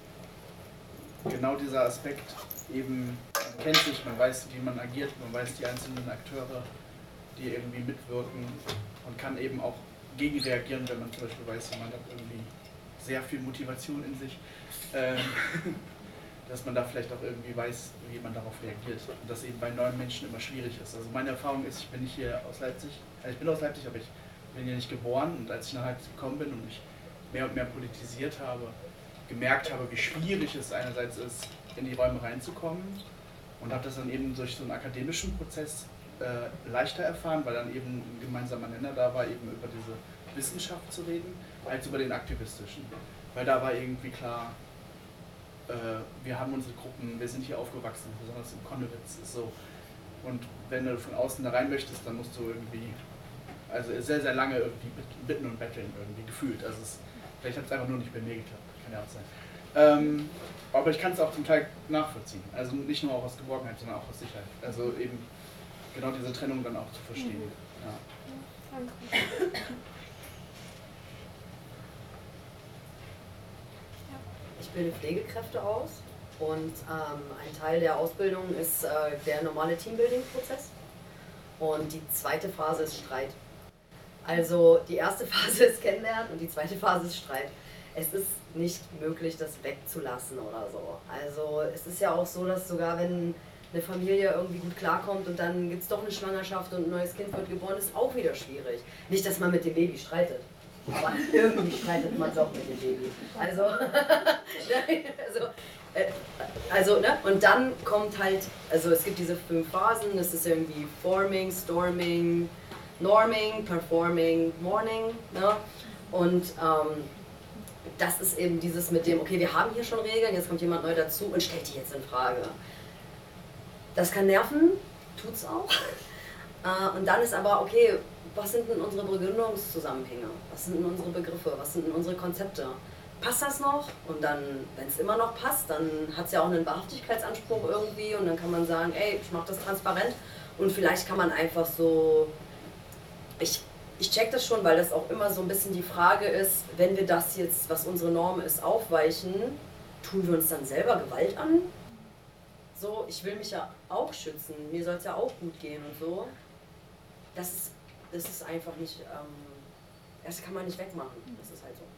Speaker 7: genau dieser Aspekt eben, man kennt sich, man weiß, wie man agiert, man weiß die einzelnen Akteure, die irgendwie mitwirken und kann eben auch gegenreagieren, wenn man zum Beispiel weiß, jemand hat irgendwie sehr viel Motivation in sich, ähm, dass man da vielleicht auch irgendwie weiß, wie man darauf reagiert und das eben bei neuen Menschen immer schwierig ist. Also meine Erfahrung ist, ich bin nicht hier aus Leipzig, also ich bin aus Leipzig, aber ich bin hier nicht geboren und als ich nach Leipzig gekommen bin und mich mehr und mehr politisiert habe, gemerkt habe, wie schwierig es einerseits ist, in die Räume reinzukommen und habe das dann eben durch so einen akademischen Prozess äh, leichter erfahren, weil dann eben ein gemeinsamer Nenner da war, eben über diese Wissenschaft zu reden, als über den aktivistischen. Weil da war irgendwie klar, äh, wir haben unsere Gruppen, wir sind hier aufgewachsen, besonders in Konnewitz ist so. Und wenn du von außen da rein möchtest, dann musst du irgendwie, also sehr, sehr lange irgendwie bitten und betteln irgendwie gefühlt. Also es, vielleicht hat es einfach nur nicht bei mir geklappt, kann ja auch sein. Ähm, aber ich kann es auch zum Teil nachvollziehen. Also nicht nur auch aus Geborgenheit, sondern auch aus Sicherheit. Also eben genau diese Trennung dann auch zu verstehen. Mhm. Ja. Danke.
Speaker 2: Ich bilde Pflegekräfte aus und ähm, ein Teil der Ausbildung ist äh, der normale Teambuilding-Prozess und die zweite Phase ist Streit. Also die erste Phase ist Kennenlernen und die zweite Phase ist Streit. Es ist nicht möglich, das wegzulassen oder so. Also es ist ja auch so, dass sogar wenn eine Familie irgendwie gut klarkommt und dann gibt es doch eine Schwangerschaft und ein neues Kind wird geboren, ist auch wieder schwierig. Nicht, dass man mit dem Baby streitet, aber irgendwie streitet man es auch mit dem Baby. Also, also, äh, also ne? Und dann kommt halt, also es gibt diese fünf Phasen, das ist irgendwie Forming, Storming, Norming, Performing, Mourning, ne? Und ähm, das ist eben dieses mit dem, okay, wir haben hier schon Regeln, jetzt kommt jemand neu dazu und stellt die jetzt in Frage. Das kann nerven, tut's auch. Und dann ist aber, okay, was sind denn unsere Begründungszusammenhänge? Was sind denn unsere Begriffe? Was sind denn unsere Konzepte? Passt das noch? Und dann, wenn es immer noch passt, dann hat es ja auch einen Wahrhaftigkeitsanspruch irgendwie und dann kann man sagen, ey, ich mache das transparent und vielleicht kann man einfach so, ich, ich check das schon, weil das auch immer so ein bisschen die Frage ist, wenn wir das jetzt, was unsere Norm ist, aufweichen, tun wir uns dann selber Gewalt an? So, ich will mich ja auch schützen, mir soll es ja auch gut gehen und so. Das ist, das ist einfach nicht, ähm, das kann man nicht wegmachen, das ist halt so.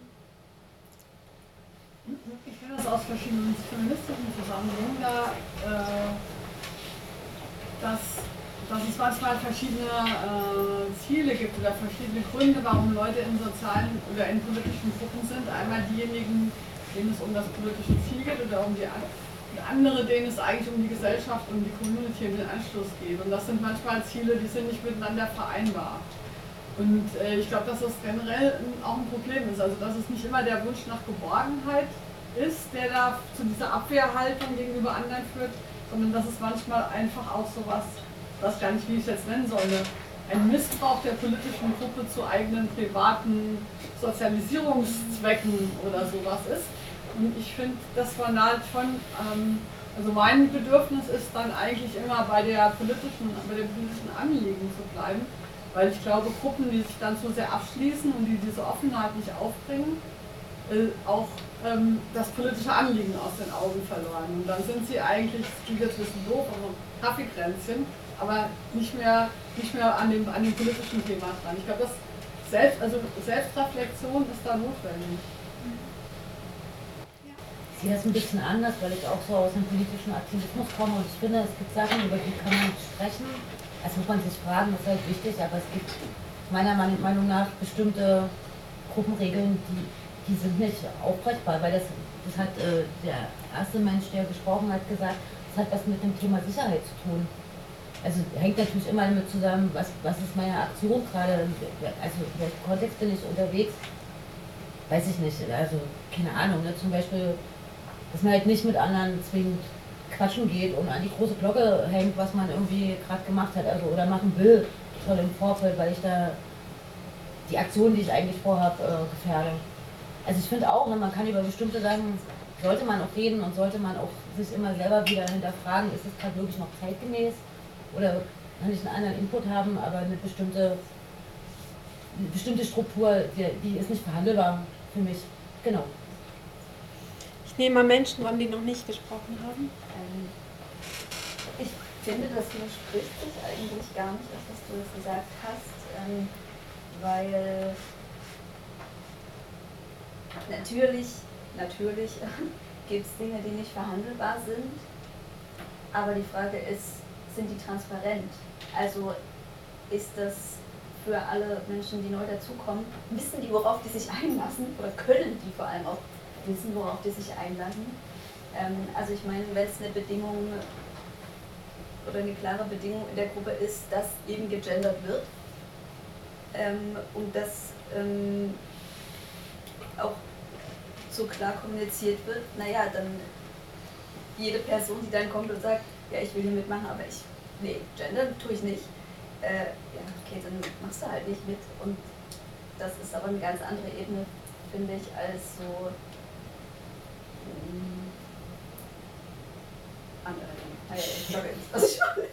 Speaker 8: Ich kenne das aus verschiedenen feministischen Zusammenhängen, da, äh, dass, dass es manchmal verschiedene äh, Ziele gibt oder verschiedene Gründe, warum Leute in sozialen oder in politischen Gruppen sind. Einmal diejenigen, denen es um das politische Ziel geht oder um die und andere, denen es eigentlich um die Gesellschaft, um die Community, um den Anschluss geht. Und das sind manchmal Ziele, die sind nicht miteinander vereinbar. Und äh, ich glaube, dass das generell auch ein Problem ist. Also dass es nicht immer der Wunsch nach Geborgenheit ist, der da zu dieser Abwehrhaltung gegenüber anderen führt, sondern dass es manchmal einfach auch sowas, ich weiß gar nicht, wie ich es jetzt nennen soll, ein Missbrauch der politischen Gruppe zu eigenen privaten Sozialisierungszwecken oder sowas ist. Und ich finde, das war halt schon, ähm, also mein Bedürfnis ist dann eigentlich immer bei der politischen, bei dem politischen Anliegen zu bleiben, weil ich glaube, Gruppen, die sich dann zu sehr abschließen und die diese Offenheit nicht aufbringen, äh, auch ähm, das politische Anliegen aus den Augen verloren. Und dann sind sie eigentlich, das klingt jetzt ein bisschen doof, aber Kaffeekränzchen, aber nicht mehr, nicht mehr an, dem, an dem politischen Thema dran. Ich glaube, das Selbst, also Selbstreflexion ist da notwendig.
Speaker 9: Ich sehe das ein bisschen anders, weil ich auch so aus dem politischen Aktivismus komme und ich finde, es gibt Sachen, über die kann man sprechen. Das muss man sich fragen, das ist halt wichtig, aber es gibt meiner Meinung nach bestimmte Gruppenregeln, die, die sind nicht aufbrechbar, weil das, das hat äh, der erste Mensch, der gesprochen hat, gesagt, das hat was mit dem Thema Sicherheit zu tun. Also hängt natürlich immer damit zusammen, was, was ist meine Aktion gerade, also in welchem Kontext bin ich unterwegs, weiß ich nicht, also keine Ahnung, ne? Zum Beispiel, dass man halt nicht mit anderen zwingend quatschen geht und an die große Glocke hängt, was man irgendwie gerade gemacht hat, also oder machen will, schon im Vorfeld, weil ich da die Aktion, die ich eigentlich vorhabe, äh, gefährde. Also ich finde auch, ne, man kann über bestimmte Sachen, sollte man auch reden und sollte man auch sich immer selber wieder hinterfragen, ist es gerade wirklich noch zeitgemäß oder kann ich einen anderen Input haben, aber eine bestimmte, eine bestimmte Struktur, die, die ist nicht verhandelbar für mich. Genau.
Speaker 4: Ich nehme mal Menschen an, die noch nicht gesprochen haben.
Speaker 10: Ähm, ich finde, das widerspricht sich eigentlich gar nicht, das, was du jetzt gesagt hast, ähm, weil natürlich, natürlich gibt es Dinge, die nicht verhandelbar sind, aber die Frage ist, sind die transparent? Also ist das für alle Menschen, die neu dazukommen, wissen die, worauf die sich einlassen oder können die vor allem auch wissen, worauf die sich einlassen. Ähm, also ich meine, wenn es eine Bedingung oder eine klare Bedingung in der Gruppe ist, dass eben gegendert wird ähm, und dass ähm, auch so klar kommuniziert wird, naja, dann jede Person, die dann kommt und sagt, ja, ich will hier mitmachen, aber ich, nee, gendern tue ich nicht, äh, ja, okay, dann machst du halt nicht mit. Und das ist aber eine ganz andere Ebene, finde ich, als so andere Dinge. Ah, ja, ich glaube jetzt, was ich meine.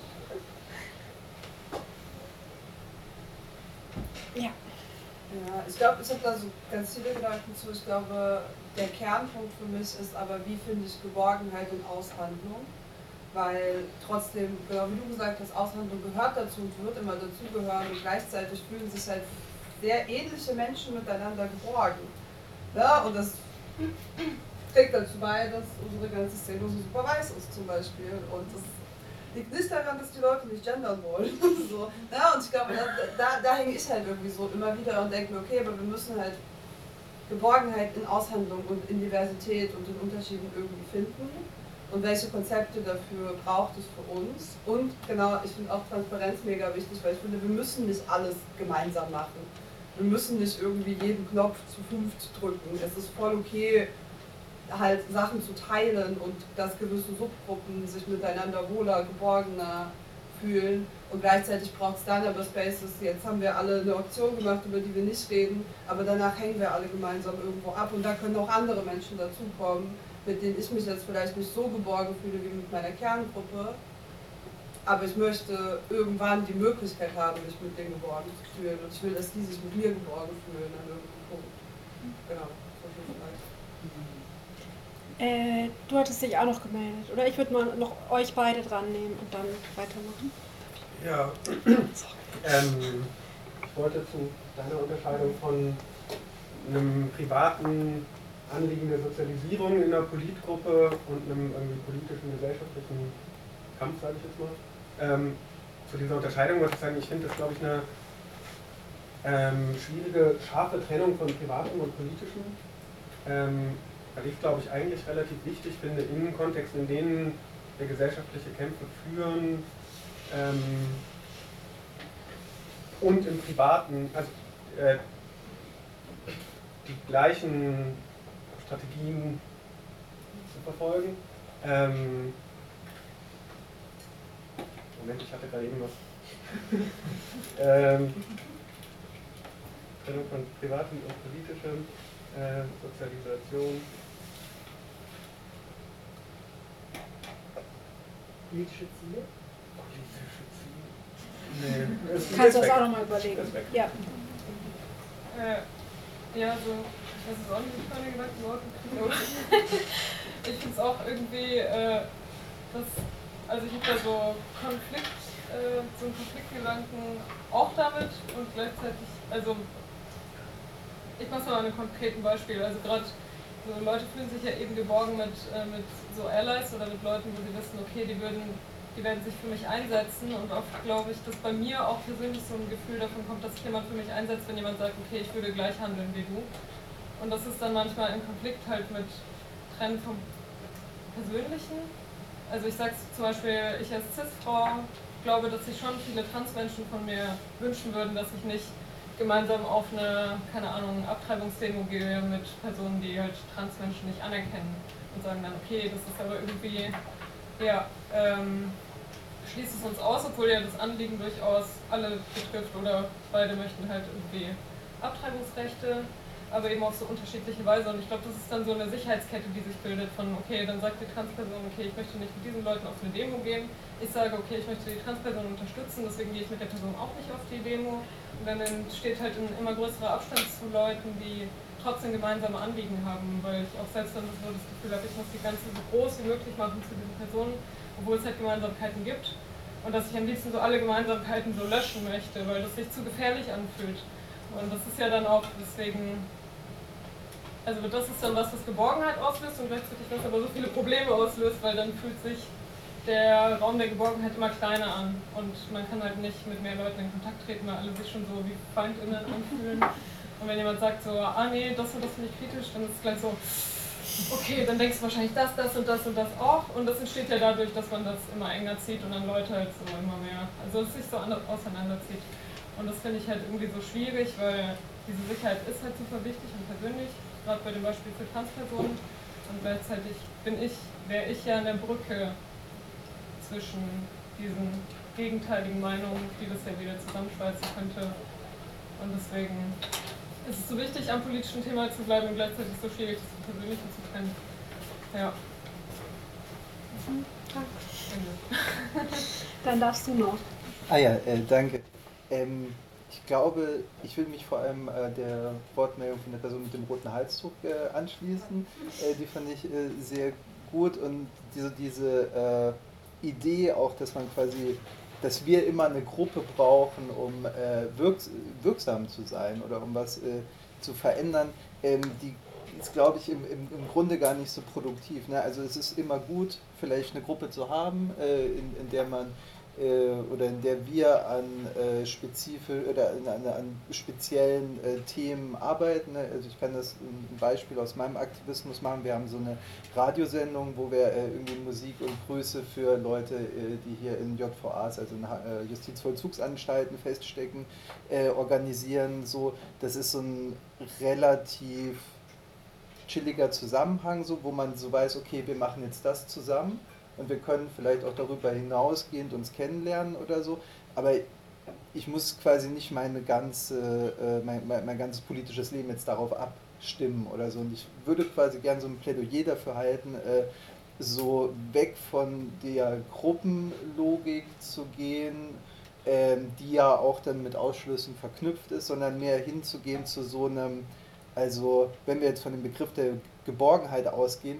Speaker 4: Ja.
Speaker 6: Ja, ich glaube, ich habe da so ganz viele Gedanken zu. Ich glaube, der Kernpunkt für mich ist aber, wie finde ich Geborgenheit und Aushandlung? Weil trotzdem, genau wie du gesagt hast, Aushandlung gehört dazu und wird immer dazugehören und gleichzeitig fühlen sich halt sehr ähnliche Menschen miteinander geborgen. Ja, und das trägt dazu bei, dass unsere ganze Szene so super weiß ist zum Beispiel. Und das liegt nicht daran, dass die Leute nicht gendern wollen. so. Ja, und ich glaube, da, da, da hänge ich halt irgendwie so immer wieder und denke mir, okay, aber wir müssen halt Geborgenheit in Aushandlung und in Diversität und in Unterschieden irgendwie finden. Und welche Konzepte dafür braucht es für uns. Und genau, ich finde auch Transparenz mega wichtig, weil ich finde, wir müssen nicht alles gemeinsam machen. wir müssen nicht irgendwie jeden Knopf zu fünft drücken. Es ist voll okay, halt Sachen zu teilen und dass gewisse Subgruppen sich miteinander wohler, geborgener fühlen. Und gleichzeitig braucht es dann aber Spaces. Jetzt haben wir alle eine Option gemacht, über die wir nicht reden, aber danach hängen wir alle gemeinsam irgendwo ab und da können auch andere Menschen dazukommen, mit denen ich mich jetzt vielleicht nicht so geborgen fühle wie mit meiner Kerngruppe. Aber ich möchte irgendwann die Möglichkeit haben, mich mit denen geborgen zu fühlen. Und ich will, dass die sich mit mir geborgen fühlen an irgendeinem Punkt. Genau, so viel vielleicht.
Speaker 4: Äh, du hattest dich auch noch gemeldet, oder? Ich würde mal noch euch beide dran nehmen und dann weitermachen.
Speaker 11: Ja, ähm, ich wollte zu deiner Unterscheidung von einem privaten Anliegen der Sozialisierung in einer Politgruppe und einem irgendwie politischen, gesellschaftlichen Kampf, sage ich jetzt mal. Ähm, zu dieser Unterscheidung wollte ich sagen, ich finde das, glaube ich, eine ähm, schwierige, scharfe Trennung von Privatem und Politischem, ähm, weil ich, glaube ich, eigentlich relativ wichtig finde, in Kontexten, in denen wir gesellschaftliche Kämpfe führen, ähm, und im Privaten, also äh, die gleichen Strategien zu verfolgen. Ähm, Moment, ich hatte gerade eben was. ähm, Trennung von privatem und politischem, äh, Sozialisation.
Speaker 6: Politische Ziele?
Speaker 11: Politische Ziele. Nee, das
Speaker 4: Kannst du das
Speaker 11: weg.
Speaker 4: auch nochmal überlegen?
Speaker 11: Das ist weg.
Speaker 4: Ja.
Speaker 6: Äh, ja, so, ich weiß es auch nicht, wie ich meine Gedanken Worte kriege, aber ich finde es auch irgendwie, äh, dass, also ich habe da so Konflikt, äh, so einen Konfliktgedanken auch damit und gleichzeitig, also ich mache es mal an einem konkreten Beispiel, also gerade so Leute fühlen sich ja eben geborgen mit, äh, mit so Allies oder mit Leuten, wo sie wissen, okay, die würden die werden sich für mich einsetzen und oft glaube ich, dass bei mir auch persönlich so ein Gefühl davon kommt, dass sich jemand für mich einsetzt, wenn jemand sagt, okay, ich würde gleich handeln wie du. Und das ist dann manchmal im Konflikt halt mit Trennen vom Persönlichen. Also ich sage zum Beispiel, ich als Cis-Frau glaube, dass sich schon viele Transmenschen von mir wünschen würden, dass ich nicht gemeinsam auf eine, keine Ahnung, Abtreibungsdemo gehe mit Personen, die halt Transmenschen nicht anerkennen und sagen dann, okay, das ist aber irgendwie, ja, ähm, schließt es uns aus, obwohl ja das Anliegen durchaus alle betrifft oder beide möchten halt irgendwie Abtreibungsrechte, aber eben auf so unterschiedliche Weise. Und ich glaube, das ist dann so eine Sicherheitskette, die sich bildet von, okay, dann sagt die Transperson, okay, ich möchte nicht mit diesen Leuten auf eine Demo gehen. Ich sage, okay, ich möchte die Transperson unterstützen, deswegen gehe ich mit der Person auch nicht auf die Demo. Und dann entsteht halt ein immer größerer Abstand zu Leuten, die trotzdem gemeinsame Anliegen haben, weil ich auch selbst dann so das Gefühl habe, ich muss die ganze so groß wie möglich machen zu diesen Personen, obwohl es halt Gemeinsamkeiten gibt. Und dass ich am liebsten so alle Gemeinsamkeiten so löschen möchte, weil das sich zu gefährlich anfühlt. Und das ist ja dann auch deswegen, also das ist dann was, was Geborgenheit auslöst und gleichzeitig was aber so viele Probleme auslöst, weil dann fühlt sich der Raum der Geborgenheit immer kleiner an und man kann halt nicht mit mehr Leuten in Kontakt treten, weil alle sich schon so wie FeindInnen anfühlen. Und wenn jemand sagt so, ah nee, das und das finde ich kritisch, dann ist es gleich so, okay, dann denkst du wahrscheinlich das, das und das und das auch. Und das entsteht ja dadurch, dass man das immer enger zieht und dann Leute halt so immer mehr, also es sich so auseinanderzieht. Und das finde ich halt irgendwie so schwierig, weil diese Sicherheit ist halt super wichtig und persönlich, gerade bei dem Beispiel für Transpersonen. Und gleichzeitig bin ich, wäre ich ja eine Brücke zwischen diesen gegenteiligen Meinungen, die das ja wieder zusammenschweißen könnte. Und deswegen ist es so wichtig, am politischen Thema zu bleiben und gleichzeitig so schwierig, das zum Persönlichen zu trennen. Ja.
Speaker 4: Dann darfst du noch.
Speaker 12: Ah ja, äh, danke. Ähm, ich glaube, ich will mich vor allem äh, der Wortmeldung von der Person mit dem roten Halstuch äh, anschließen. Äh, die fand ich äh, sehr gut und diese, diese äh, Idee auch, dass man quasi, dass wir immer eine Gruppe brauchen, um äh, wirks wirksam zu sein oder um was äh, zu verändern, ähm, die ist, glaube ich, im, im, im Grunde gar nicht so produktiv. Ne? Also es ist immer gut, vielleicht eine Gruppe zu haben, äh, in, in der man oder in der wir an äh, spezifisch oder an, an, an speziellen äh, Themen arbeiten. Also ich kann das ein Beispiel aus meinem Aktivismus machen. Wir haben so eine Radiosendung, wo wir äh, irgendwie Musik und Grüße für Leute, äh, die hier in J V As, also in äh, Justizvollzugsanstalten feststecken, äh, organisieren. So, das ist so ein relativ chilliger Zusammenhang, so, wo man so weiß, okay, wir machen jetzt das zusammen. Und wir können vielleicht auch darüber hinausgehend uns kennenlernen oder so, aber ich muss quasi nicht meine ganze, äh, mein, mein, mein ganzes politisches Leben jetzt darauf abstimmen oder so. Und ich würde quasi gerne so ein Plädoyer dafür halten, äh, so weg von der Gruppenlogik zu gehen, äh, die ja auch dann mit Ausschlüssen verknüpft ist, sondern mehr hinzugehen zu so einem, also wenn wir jetzt von dem Begriff der Geborgenheit ausgehen,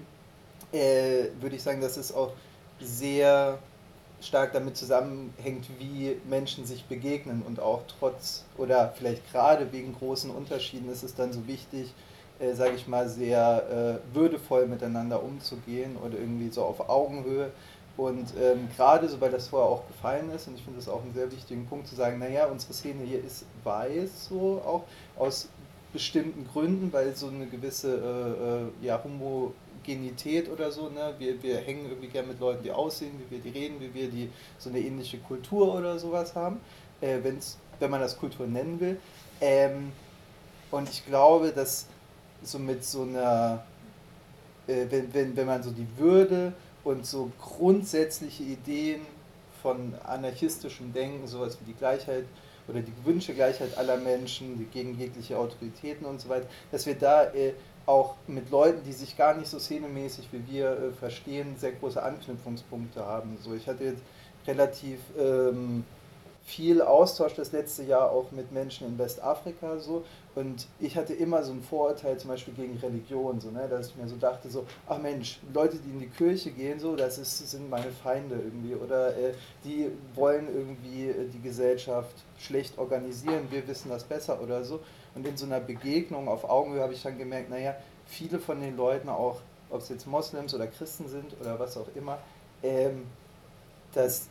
Speaker 12: äh, würde ich sagen, dass es auch sehr stark damit zusammenhängt, wie Menschen sich begegnen und auch trotz oder vielleicht gerade wegen großen Unterschieden ist es dann so wichtig, äh, sage ich mal, sehr äh, würdevoll miteinander umzugehen oder irgendwie so auf Augenhöhe. Und ähm, gerade so, weil das vorher auch gefallen ist, und ich finde das auch einen sehr wichtigen Punkt zu sagen, naja, unsere Szene hier ist weiß, so auch aus bestimmten Gründen, weil so eine gewisse äh, ja, Homogenität oder so, ne? wir, wir hängen irgendwie gerne mit Leuten, die aussehen, wie wir die reden, wie wir die so eine ähnliche Kultur oder sowas haben, äh, wenn's, wenn man das Kultur nennen will. Ähm, und ich glaube, dass so mit so einer, äh, wenn, wenn, wenn man so die Würde und so grundsätzliche Ideen von anarchistischem Denken, sowas wie die Gleichheit oder die gewünschte Gleichheit aller Menschen, die gegen jegliche Autoritäten und so weiter, dass wir da äh, auch mit Leuten, die sich gar nicht so szenemäßig wie wir äh, verstehen, sehr große Anknüpfungspunkte haben. So, ich hatte jetzt relativ ähm, viel Austausch das letzte Jahr auch mit Menschen in Westafrika so, und ich hatte immer so ein Vorurteil zum Beispiel gegen Religion, so, ne, dass ich mir so dachte, so, ach Mensch, Leute, die in die Kirche gehen, so, das ist, sind meine Feinde irgendwie, oder äh, die wollen irgendwie äh, die Gesellschaft schlecht organisieren, wir wissen das besser oder so. Und in so einer Begegnung auf Augenhöhe habe ich dann gemerkt, naja, viele von den Leuten, auch ob es jetzt Moslems oder Christen sind oder was auch immer, ähm, dass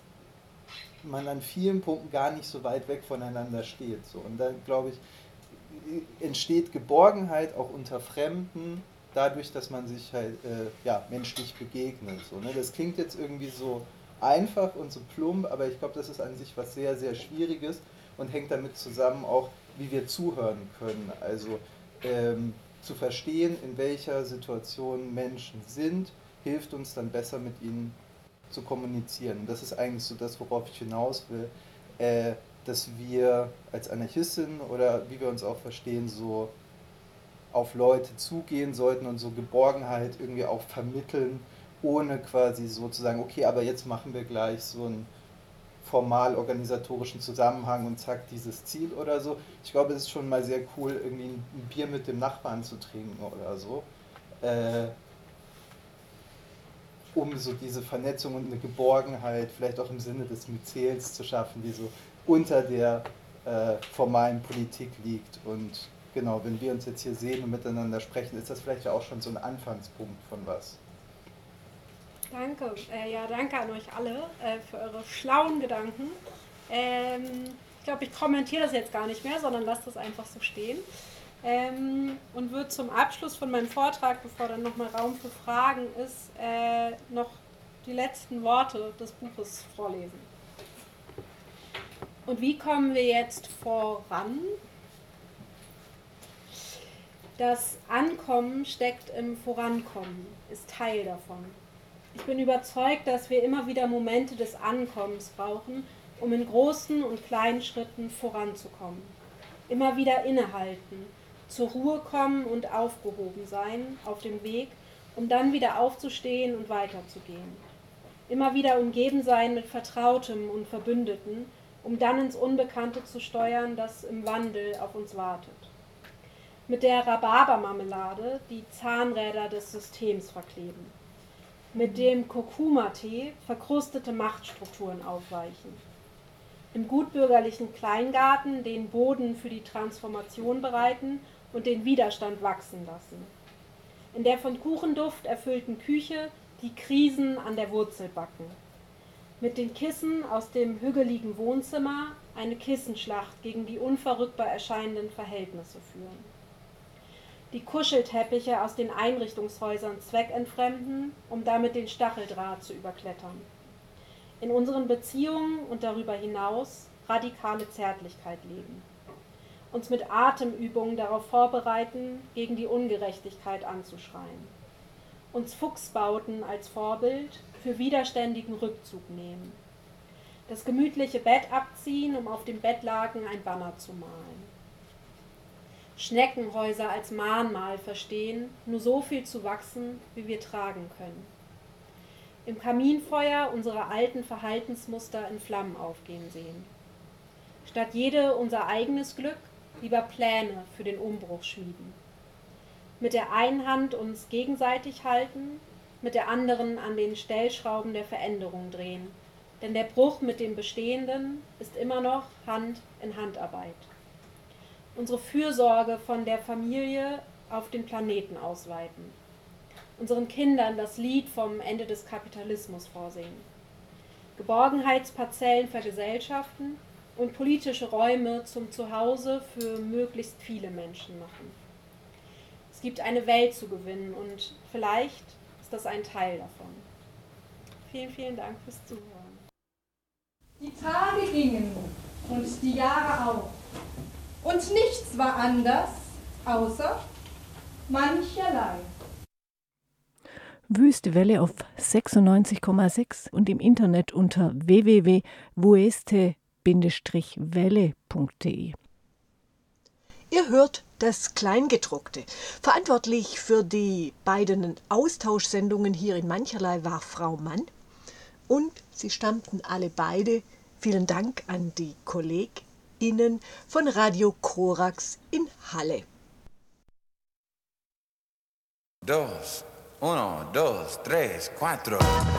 Speaker 12: man an vielen Punkten gar nicht so weit weg voneinander steht. So. Und dann, glaube ich, entsteht Geborgenheit auch unter Fremden, dadurch, dass man sich halt äh, ja, menschlich begegnet. So, ne? Das klingt jetzt irgendwie so einfach und so plump, aber ich glaube, das ist an sich was sehr, sehr Schwieriges und hängt damit zusammen auch, wie wir zuhören können. Also ähm, zu verstehen, in welcher Situation Menschen sind, hilft uns dann besser mit ihnen zu kommunizieren. Und das ist eigentlich so das, worauf ich hinaus will, äh, dass wir als Anarchistinnen oder wie wir uns auch verstehen, so auf Leute zugehen sollten und so Geborgenheit irgendwie auch vermitteln, ohne quasi so zu sagen, okay, aber jetzt machen wir gleich so einen formal organisatorischen Zusammenhang und zack, dieses Ziel oder so. Ich glaube, es ist schon mal sehr cool, irgendwie ein Bier mit dem Nachbarn zu trinken oder so. Äh, um so diese Vernetzung und eine Geborgenheit, vielleicht auch im Sinne des Myzels zu schaffen, die so unter der äh, formalen Politik liegt. Und genau, wenn wir uns jetzt hier sehen und miteinander sprechen, ist das vielleicht ja auch schon so ein Anfangspunkt von was.
Speaker 4: Danke, äh, ja, danke an euch alle äh, für eure schlauen Gedanken. Ähm, ich glaube, ich kommentiere das jetzt gar nicht mehr, sondern lasse das einfach so stehen. Ähm, und würde zum Abschluss von meinem Vortrag, bevor dann nochmal Raum für Fragen ist, äh, noch die letzten Worte des Buches vorlesen. Und wie kommen wir jetzt voran? Das Ankommen steckt im Vorankommen, ist Teil davon. Ich bin überzeugt, dass wir immer wieder Momente des Ankommens brauchen, um in großen und kleinen Schritten voranzukommen. Immer wieder innehalten, zur Ruhe kommen und aufgehoben sein auf dem Weg, um dann wieder aufzustehen und weiterzugehen. Immer wieder umgeben sein mit Vertrautem und Verbündeten, um dann ins Unbekannte zu steuern, das im Wandel auf uns wartet. Mit der Rhabarbermarmelade die Zahnräder des Systems verkleben. Mit dem Kurkuma-Tee verkrustete Machtstrukturen aufweichen. Im gutbürgerlichen Kleingarten den Boden für die Transformation bereiten und den Widerstand wachsen lassen. In der von Kuchenduft erfüllten Küche die Krisen an der Wurzel backen. Mit den Kissen aus dem hügeligen Wohnzimmer eine Kissenschlacht gegen die unverrückbar erscheinenden Verhältnisse führen. Die Kuschelteppiche aus den Einrichtungshäusern zweckentfremden, um damit den Stacheldraht zu überklettern. In unseren Beziehungen und darüber hinaus radikale Zärtlichkeit leben. Uns mit Atemübungen darauf vorbereiten, gegen die Ungerechtigkeit anzuschreien. Uns Fuchsbauten als Vorbild für widerständigen Rückzug nehmen. Das gemütliche Bett abziehen, um auf dem Bettlaken ein Banner zu malen. Schneckenhäuser als Mahnmal verstehen, nur so viel zu wachsen, wie wir tragen können. Im Kaminfeuer unsere alten Verhaltensmuster in Flammen aufgehen sehen. Statt jede unser eigenes Glück lieber Pläne für den Umbruch schmieden. Mit der einen Hand uns gegenseitig halten, mit der anderen an den Stellschrauben der Veränderung drehen. Denn der Bruch mit dem Bestehenden ist immer noch Hand in Handarbeit. Unsere Fürsorge von der Familie auf den Planeten ausweiten. Unseren Kindern das Lied vom Ende des Kapitalismus vorsingen. Geborgenheitsparzellen vergesellschaften und politische Räume zum Zuhause für möglichst viele Menschen machen. Es gibt eine Welt zu gewinnen und vielleicht ist das ein Teil davon. Vielen, vielen Dank fürs Zuhören.
Speaker 13: Die Tage gingen und die Jahre auch. Und nichts war anders, außer mancherlei.
Speaker 14: Wüste Welle auf sechsundneunzig Komma sechs und im Internet unter w w w punkt wüste Welle punkt de.
Speaker 15: Ihr hört das Kleingedruckte. Verantwortlich für die beiden Austauschsendungen hier in Mancherlei war Frau Mann. Und sie stammten alle beide, vielen Dank an die KollegInnen von Radio Korax in Halle.
Speaker 16: Dos, uno, dos, tres, cuatro.